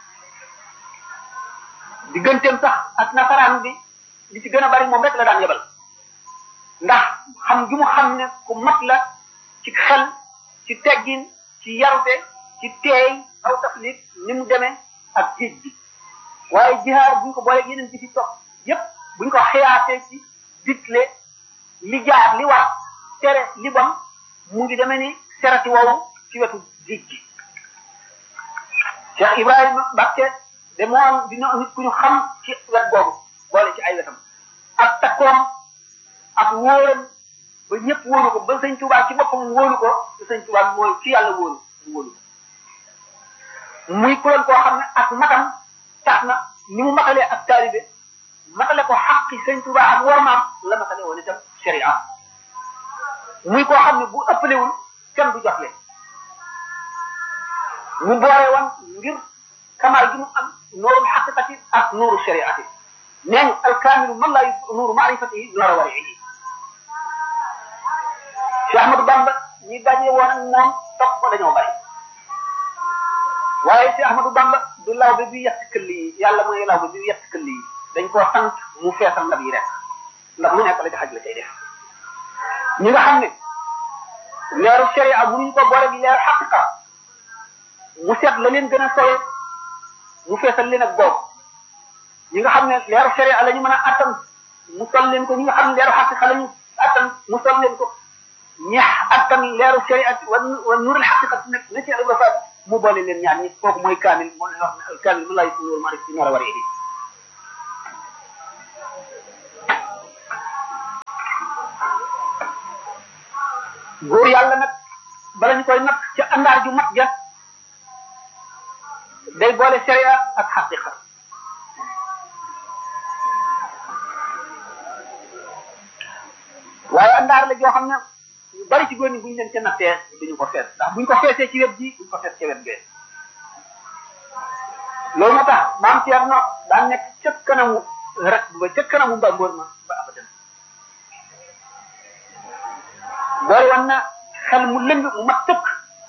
digganteem sax ak nasaraan bi li ci gën a bari moom rek la daan yebal ndax xam gi mu xam ne ku mat la ci xel ci teggin ci yarute ci teey aw taflit ni mu demee ak géej gi waaye jihaar buñ ko booleeg yeneen ci fi topp yépp buñ ko xiyaatee ci digle li jaar li war tere li bon mu ngi demee ni serati woowu ci wetu géej gi Cheikh Ibrahima Mbacke de moom dina nit ku ñu xam ci wet boobu boole ci ay wetam ak takkoom ak wóoram ba ñëpp wóolu ko ba sëñ Tuubaa ci boppam wóolu ko te sëñ Tuubaa mooy ci yàlla wóolu ko muy kuréel koo xam ne ak matam tax na ni mu matalee ak taalibe matale ko xaqi sëñ Tuubaa ak wormaam la matale woon itam sharia muy koo xam ne bu ëppalewul kenn du jox leen mu boole woon ngir kamal gi mu am nuurul xaqiqati ak nuuru shariati nee ñu alkaamilu man laa nuuru maarifatihi nuura wariihi Cheikh Ahmadou Bamba ñi daje woon ak moom topp ko dañoo bari waaye Cheikh Ahmadou Bamba du lawbe bi yett këll yi yàlla mooy lawbe bi yett këll yi dañ koo sant mu feesal ndab yi rek ndax mu nekk la ci xaj la cay def ñi nga xam ne leeru sharia mënuñ ko boole bi leeru xaqiqa mu seet la leen gën a sowe mu feesal leen ak boobu ñi nga xam ne leeru sharia la ñu mën a attan mu sol leen ko ñi nga xam ne leeru xaqiqa la ñu attan mu sol leen ko ñeex attan leeru sharia wa nuurul xaqiqa nekk na ci Ibra Faat mu boole leen ñaar ñi kooku mooy kaamil moo leen wax ne al kaamil mu lay suñu ma rek ci ñaar war a góor yàlla nag bala ñu koy natt ca àndaar ju mat ja day boole sharia ak xaqiqa waaye àndaar la joo xam ne ñu bari ci góor ñi buñu leen ca nattee duñu ko fees ndax buñ ko feesee ci wet ji buñ ko fees ci wet bee loolu moo tax maam Thierno daan nekk ca kanamu rek ba ca kanamu mbàmboor ma ba abadan boole woon na xel mu lëng mu mat tëkk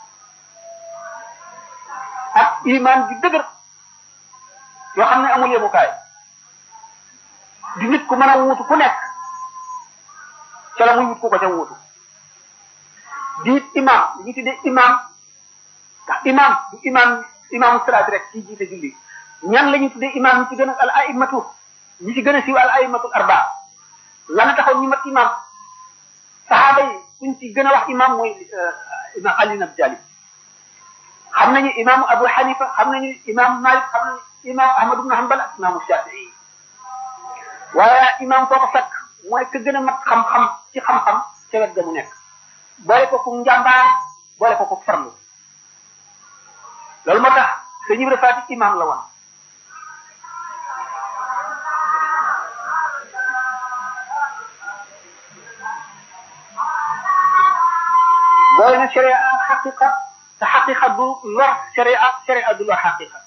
ak iman bi dëgër yoo xam ne amul yemukaay di nit ku mën a wuutu ku nekk ca la muy wut ku ko ca wuutu di imam li ñu tuddee imam ndax imam du imaamu salaat rek ci jiite julli ñan la ñu tuddee imam ñi ci gën a al aimatu ñi ci gën a siiw al aimatul arba lana taxaw ñu mat imam saxaaba yi kuñ ci gën a wax imam mooy imam Ali ibn Abi Talib xam nañu imaamu Abu Hanifa xam nañu imam Malik xam nañu imam Ahmad ibn Hanbal ak imaamu Shafii waaye imam foo ko fekk mooy ka gën a mat xam-xam ci xam-xam ca wet ga mu nekk boole ko ku njàmbaar boole ko ku farlu loolu moo tax sëñ Ibra Faati imam la woon boole na sharia ak xaqiqa te xaqiqa du lor sharia du lor xaqiqa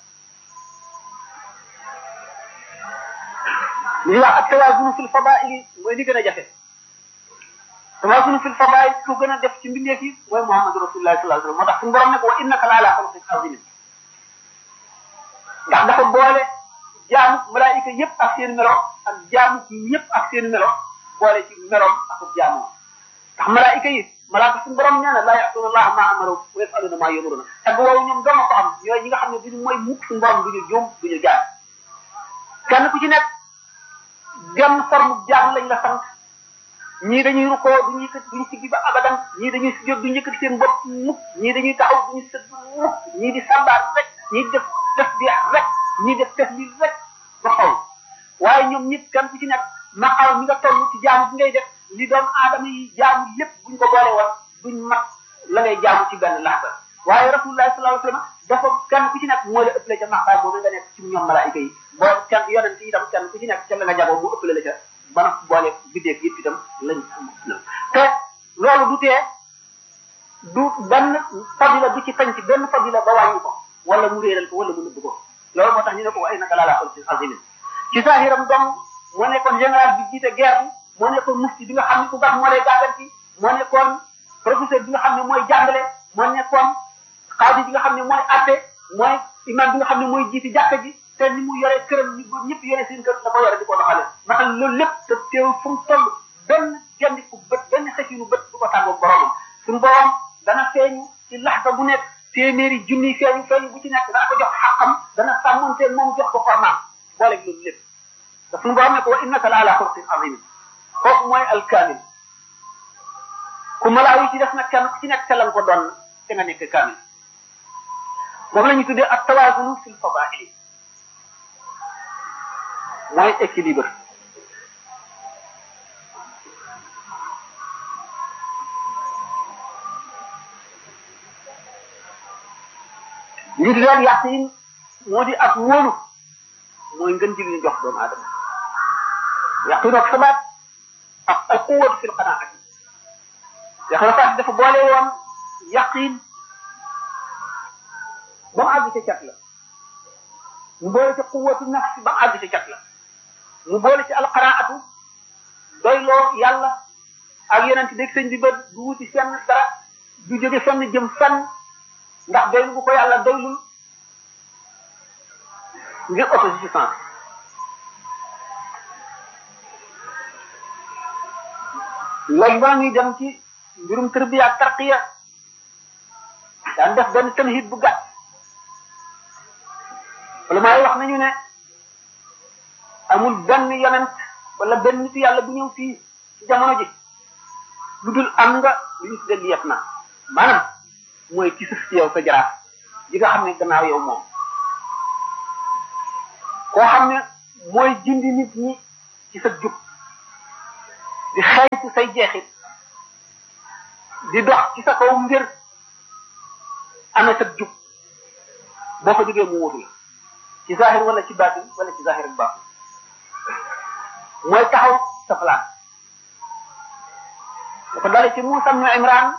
li ñuy wax ak tawaazunu fil fadaili mooy li gën a jafe tawaazunu fil fadail ku gën a def ci mbindeef yi mooy Muhammadu Rasulullah sallallahu alayhi wa sallam moo tax suñu borom ne ko wa innaka la ala xuluqin azim ndax dafa boole jaamu malaayika yëpp ak seen melo ak jaamu ñëpp ak seen melo boole ci meloom ak jaamu ndax malaayika yi malaaka suñu borom nee na laa ya'tuuna Allaha maa amaru wa yaf'aluuna maa yu'maruuna ak woowu ñoom doon ko am ñooy ñi nga xam ne duñu mooy mukk suñu borom duñu juum duñu jaar kenn ku ci nekk genn forme jaam lañ la sant ñii dañuy rukkoo duñu yëkkati duñu siggi ba abadan ñii dañuy sujjóot duñu yëkkati seen bopp mukk ñii dañuy taxaw duñu sëgg mukk ñii di sàmbaar rek ñii di def tasbih rek ñii def tahlil rek ba xaw waaye ñoom ñëpp kenn ku ci nekk maqaam mi nga toll ci jaamu bi ngay def li doomu aadama yi jaamu lépp buñ ko boole woon duñ mat la ngay jaamu ci benn laxta waaye rasulullah sallallahu alayhi wa sallam dafa kenn ku ci nekk moo la ëppale ca maqaam boobu nga nekk ci ñoom malaayika yi boo kenn yonent yi itam kenn ku ci nekk ca la nga jagoo bu ëppale la ca ba na boole biddeeg yëpp itam lañ te loolu du tee du benn fadila du ci tañ ci benn fadila ba wàññi ko wala mu réeral ko wala mu nëbb ko loolu moo tax ñu ne ko wa innaka la ala xuluqin azim ci saahiram dong moo nekkoon général bi jiite guerre bi moo nekkoon mufti bi nga xam ne ku baax moo lay gàgganti moo nekkoon professeur bi nga xam ne mooy jàngale moo nekkoon xaadi bi nga xam ne mooy atte mooy imam bi nga xam ne mooy jiite jàkka ji te ni mu yore këram ni ñëpp yore seen kër da ko yore di ko doxale ndax loolu lépp te teewul fu mu toll benn gendiku bët benn xëcinu bët du ko tàggoog boromam suñu borom dana feeñu ci laxta bu nekk téeméeri junniy feeñu bu ci nekk dana ko jox xaqam dana sàmmonteeg moom jox ko formaam booleeg loolu lépp te suñu borom ne ko wa innaka la ala xuluqin azim kooku mooy alkaamil ku malaaw yi ci def nag kenn ku ci nekk ca lan ko doon te nga nekk kaamil moom la ñu tuddee ak tawaazunu fil fadaa'il mooy équilibre li di leen yaqin moo di ak wóolu mooy ngën ji li jox doomu aadama yaqin ak sabaat ak al quwwatu fil qanaa'ati yaqin dafa boole woon yaqin ba mu àgg ca cat la mu boole ci quwwatu nafs ba mu àgg ca cat la mu boole ci al qanaa'atu doyloo yàlla ak yonent bi sëñ bi ba du wuti fenn dara du jóge fenn jëm fenn ndax doylu bu ko yàlla doylul ngir autosuffisance léegi ba ñuy dem ci mbirum tarbiya ak tarqiya daan def benn tamhid bu gàtt wala maay wax nañu ne amul benn yonent wala benn nitu yàlla bu ñëw fii ci jamono ji lu dul am nga lu ñu tuddee liyet na maanaam mooy ci suuf ci yow sa jaraaf ji nga xam ne gannaaw yow moom koo xam ne mooy jindi nit ñi ci sa jub di xeeñtu say jeexit di dox ci sa kaw ngir amee sa jub boo fa jógee mu wutu la ci zahir wala ci baatin wala ci zahir ak baatin mooy taxaw sa place dafa dale ci Muusa ibn Imran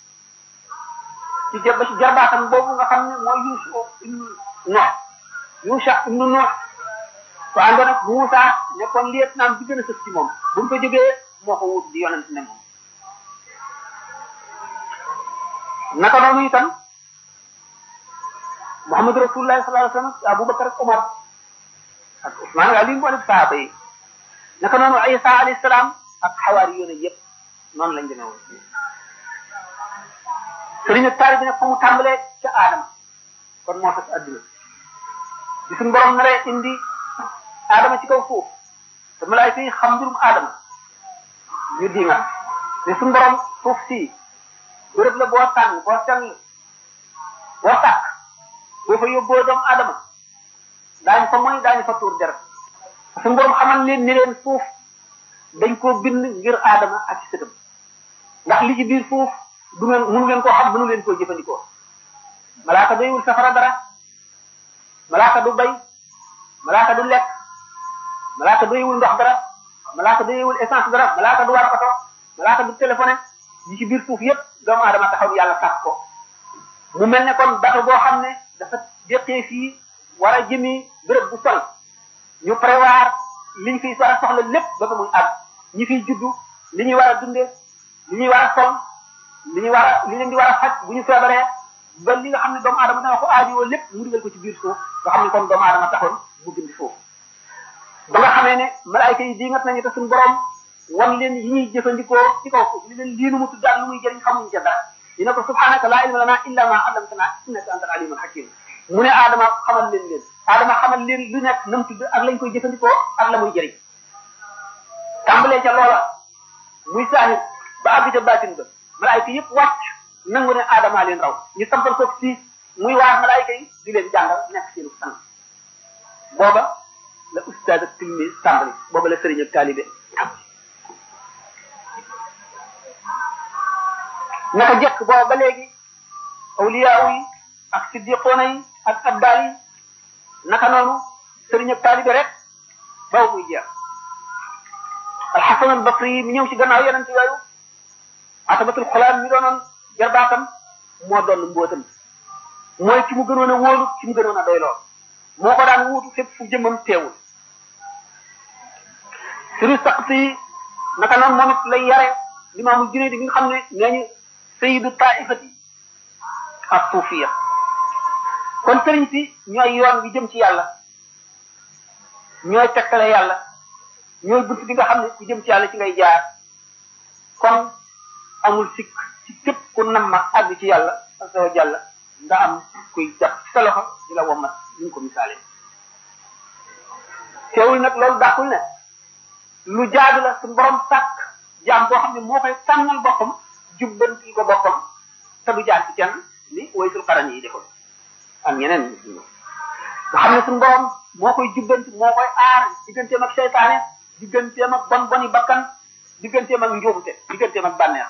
ci ba ci jarbaatam boobu nga xam ne mooy Yusha ibn Nuh ko àndoon ak Muusa nekkoon lieutenant bi gën a sës ci moom bu mu fa jógee moo ko wut di yonent ne moom naka noonu itam Muhammad Rasulullah sallallahu alayhi wa sallam Abubakar ak Omar ak Usman ak Ali wala saaba yi naka noonu Isa alayhi salaam ak xawaari yoone yëpp noonu lañ demee woon sëriñ ak taari bi nag fa mu tàmbalee ca Adama kon moo tax adduna bi suñu borom naree indi Adama ci kaw suuf te malaayika yi xam mbirum Adama ñu di nga ne suñu borom suuf si bërëb la boo tànn boo tànn boo tàkk boo fa yóbboo doomu Adama daañu fa mooy daañu fa tuur deret suñu borom xamal leen ni leen suuf dañ koo bind ngir Adama ak ci sëtam ndax li ci biir suuf du ngeen mënu leen koo xam mënu leen koo jëfandikoo malaaka doyul safara dara malaaka du bay malaaka du lekk malaaka doyul ndox dara malaaka doyul essence dara malaaka du war oto malaaka du téléphoné li ci biir suuf yépp doomu Adama taxaw yàlla sàkk ko mu mel ne kon bato boo xam ne dafa déqee fii war a jëmi béréb bu sol ñu prévoir liñ fiy war a soxla lépp ba muy àgg ñi fiy juddu li ñuy war a dundee li ñuy war a sol li leen di war a faj bu ñu feebaree ba li nga xam ne doomu aadama dana ko aajowoo lépp mu dugal ko ci biir suuf nga xam ne kon doomu aadama taxoon mu bind suuf ba nga xamee ne malaayika yi diingat nañu te suñu borom wan leen yi ñuy jëfandikoo ci kaw suuf li leen lii nu mu tuddaan lu muy jëriñ xamuñ ca dara dina ko subhanaka laa ilma lana illa ma allamtana innaka antal alimul hakim mu ne Adama xamal leen Adama xamal leen lu nekk nam tudd ak lañ koy jëfandikoo ak la muy jëriñ tàmbalee ca loola muy saahir ba àgg ca baatin ba malaayika yëpp wàcc nangu ne Adama leen raw ñu sampal ko ci muy waar malaayika yi di leen jàngal nekk seenu sang booba la ustaaz ak tilmi tàmbali booba la sëriñ ak taalibe naka jekk booba ba léegi awliyaaw yi ak siddiqoona yi ak abdaal yi naka noonu sëriñ ak taalibe rek baw muy jeex alxasan al basri mi ñëw ci gannaaw yonent yooyu atabatul xulaam mi doonoon jarbaatam moo doon mbootam mooy ci mu gënoon a wóolu ci mu gënoon a doyloo moo ko daan wuutu fépp fu jëmmam teewul sëriñ saqti naka noonu moom it lay yare limaamul junayd bi nga xam ne nee ñu sayyidu taifati ak suufiya kon sëriñ si ñooy yoon bi jëm ci yàlla ñooy tekkale yàlla ñooy bunt bi nga xam ne ku jëm ci yàlla ci ngay jaar kon amul sikk ci képp ku nam ma àgg ci yàlla azza wa jalla nga am kuy jàpp ci sa loxo di la wommat ñu ko misaalee teewul nag loolu dàqul ne lu jaadu la suñu borom sàkk jaam boo xam ne moo koy tànnal boppam jubbanti ko boppam te du jaar ci kenn ni Waysul Qarani yi defoon ak ñeneen nga xam ne suñu borom moo koy jubbanti moo koy aar digganteem ak seytaane digganteem ak bon boni bakkan digganteem ak njuumte digganteem ak bànneex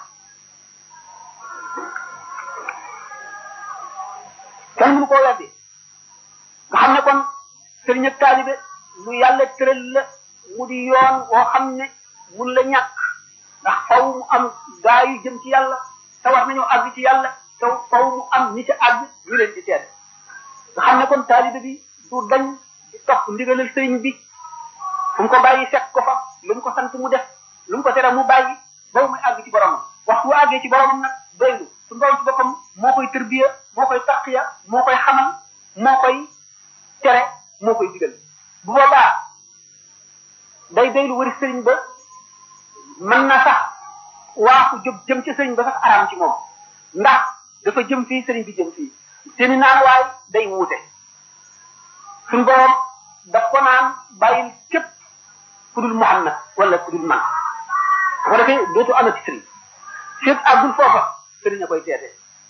kenn mënu koo weddi nga xam ne kon sëriñ ak taalibe lu yàlla tëral la mu di yoon woo xam ne mun la ñàkk ndax faw mu am gaa yu jëm ci yàlla te war nañoo àgg ci yàlla te faw mu am ñi ci àgg ñu leen di seet nga xam ne kon taalibe bi du dañ di topp ndigalal sëriñ bi fu mu ko bàyyi fekk ko fa lu mu ko sant mu def lu mu ko tere mu bàyyi ba muy àgg ci boromam waxtu àggee ci boromam nag doylu su borom ci boppam moo koy tërbiya moo koy taqiya moo koy xamal moo koy tere moo koy digal bu boobaa day doylu wëri sëriñ ba mën na sax waaxu jóg jëm ci sëriñ ba sax araam ci moom ndax dafa jëm fii sëriñ bi jëm fii seeni naan waay day wuute suñ borom daf ko naan bàyyil képp ku dul Muhammad wala ku dul man ko defee dootu amati sëriñ fépp àggul foofa sëriñ a koy teete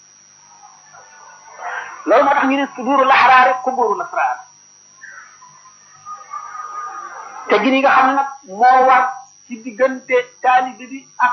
loolu moo tax ñu ne suduuru laxaraare kuburu lasraar te gi nga xam ne nag moo war ci diggante taalibe bi ak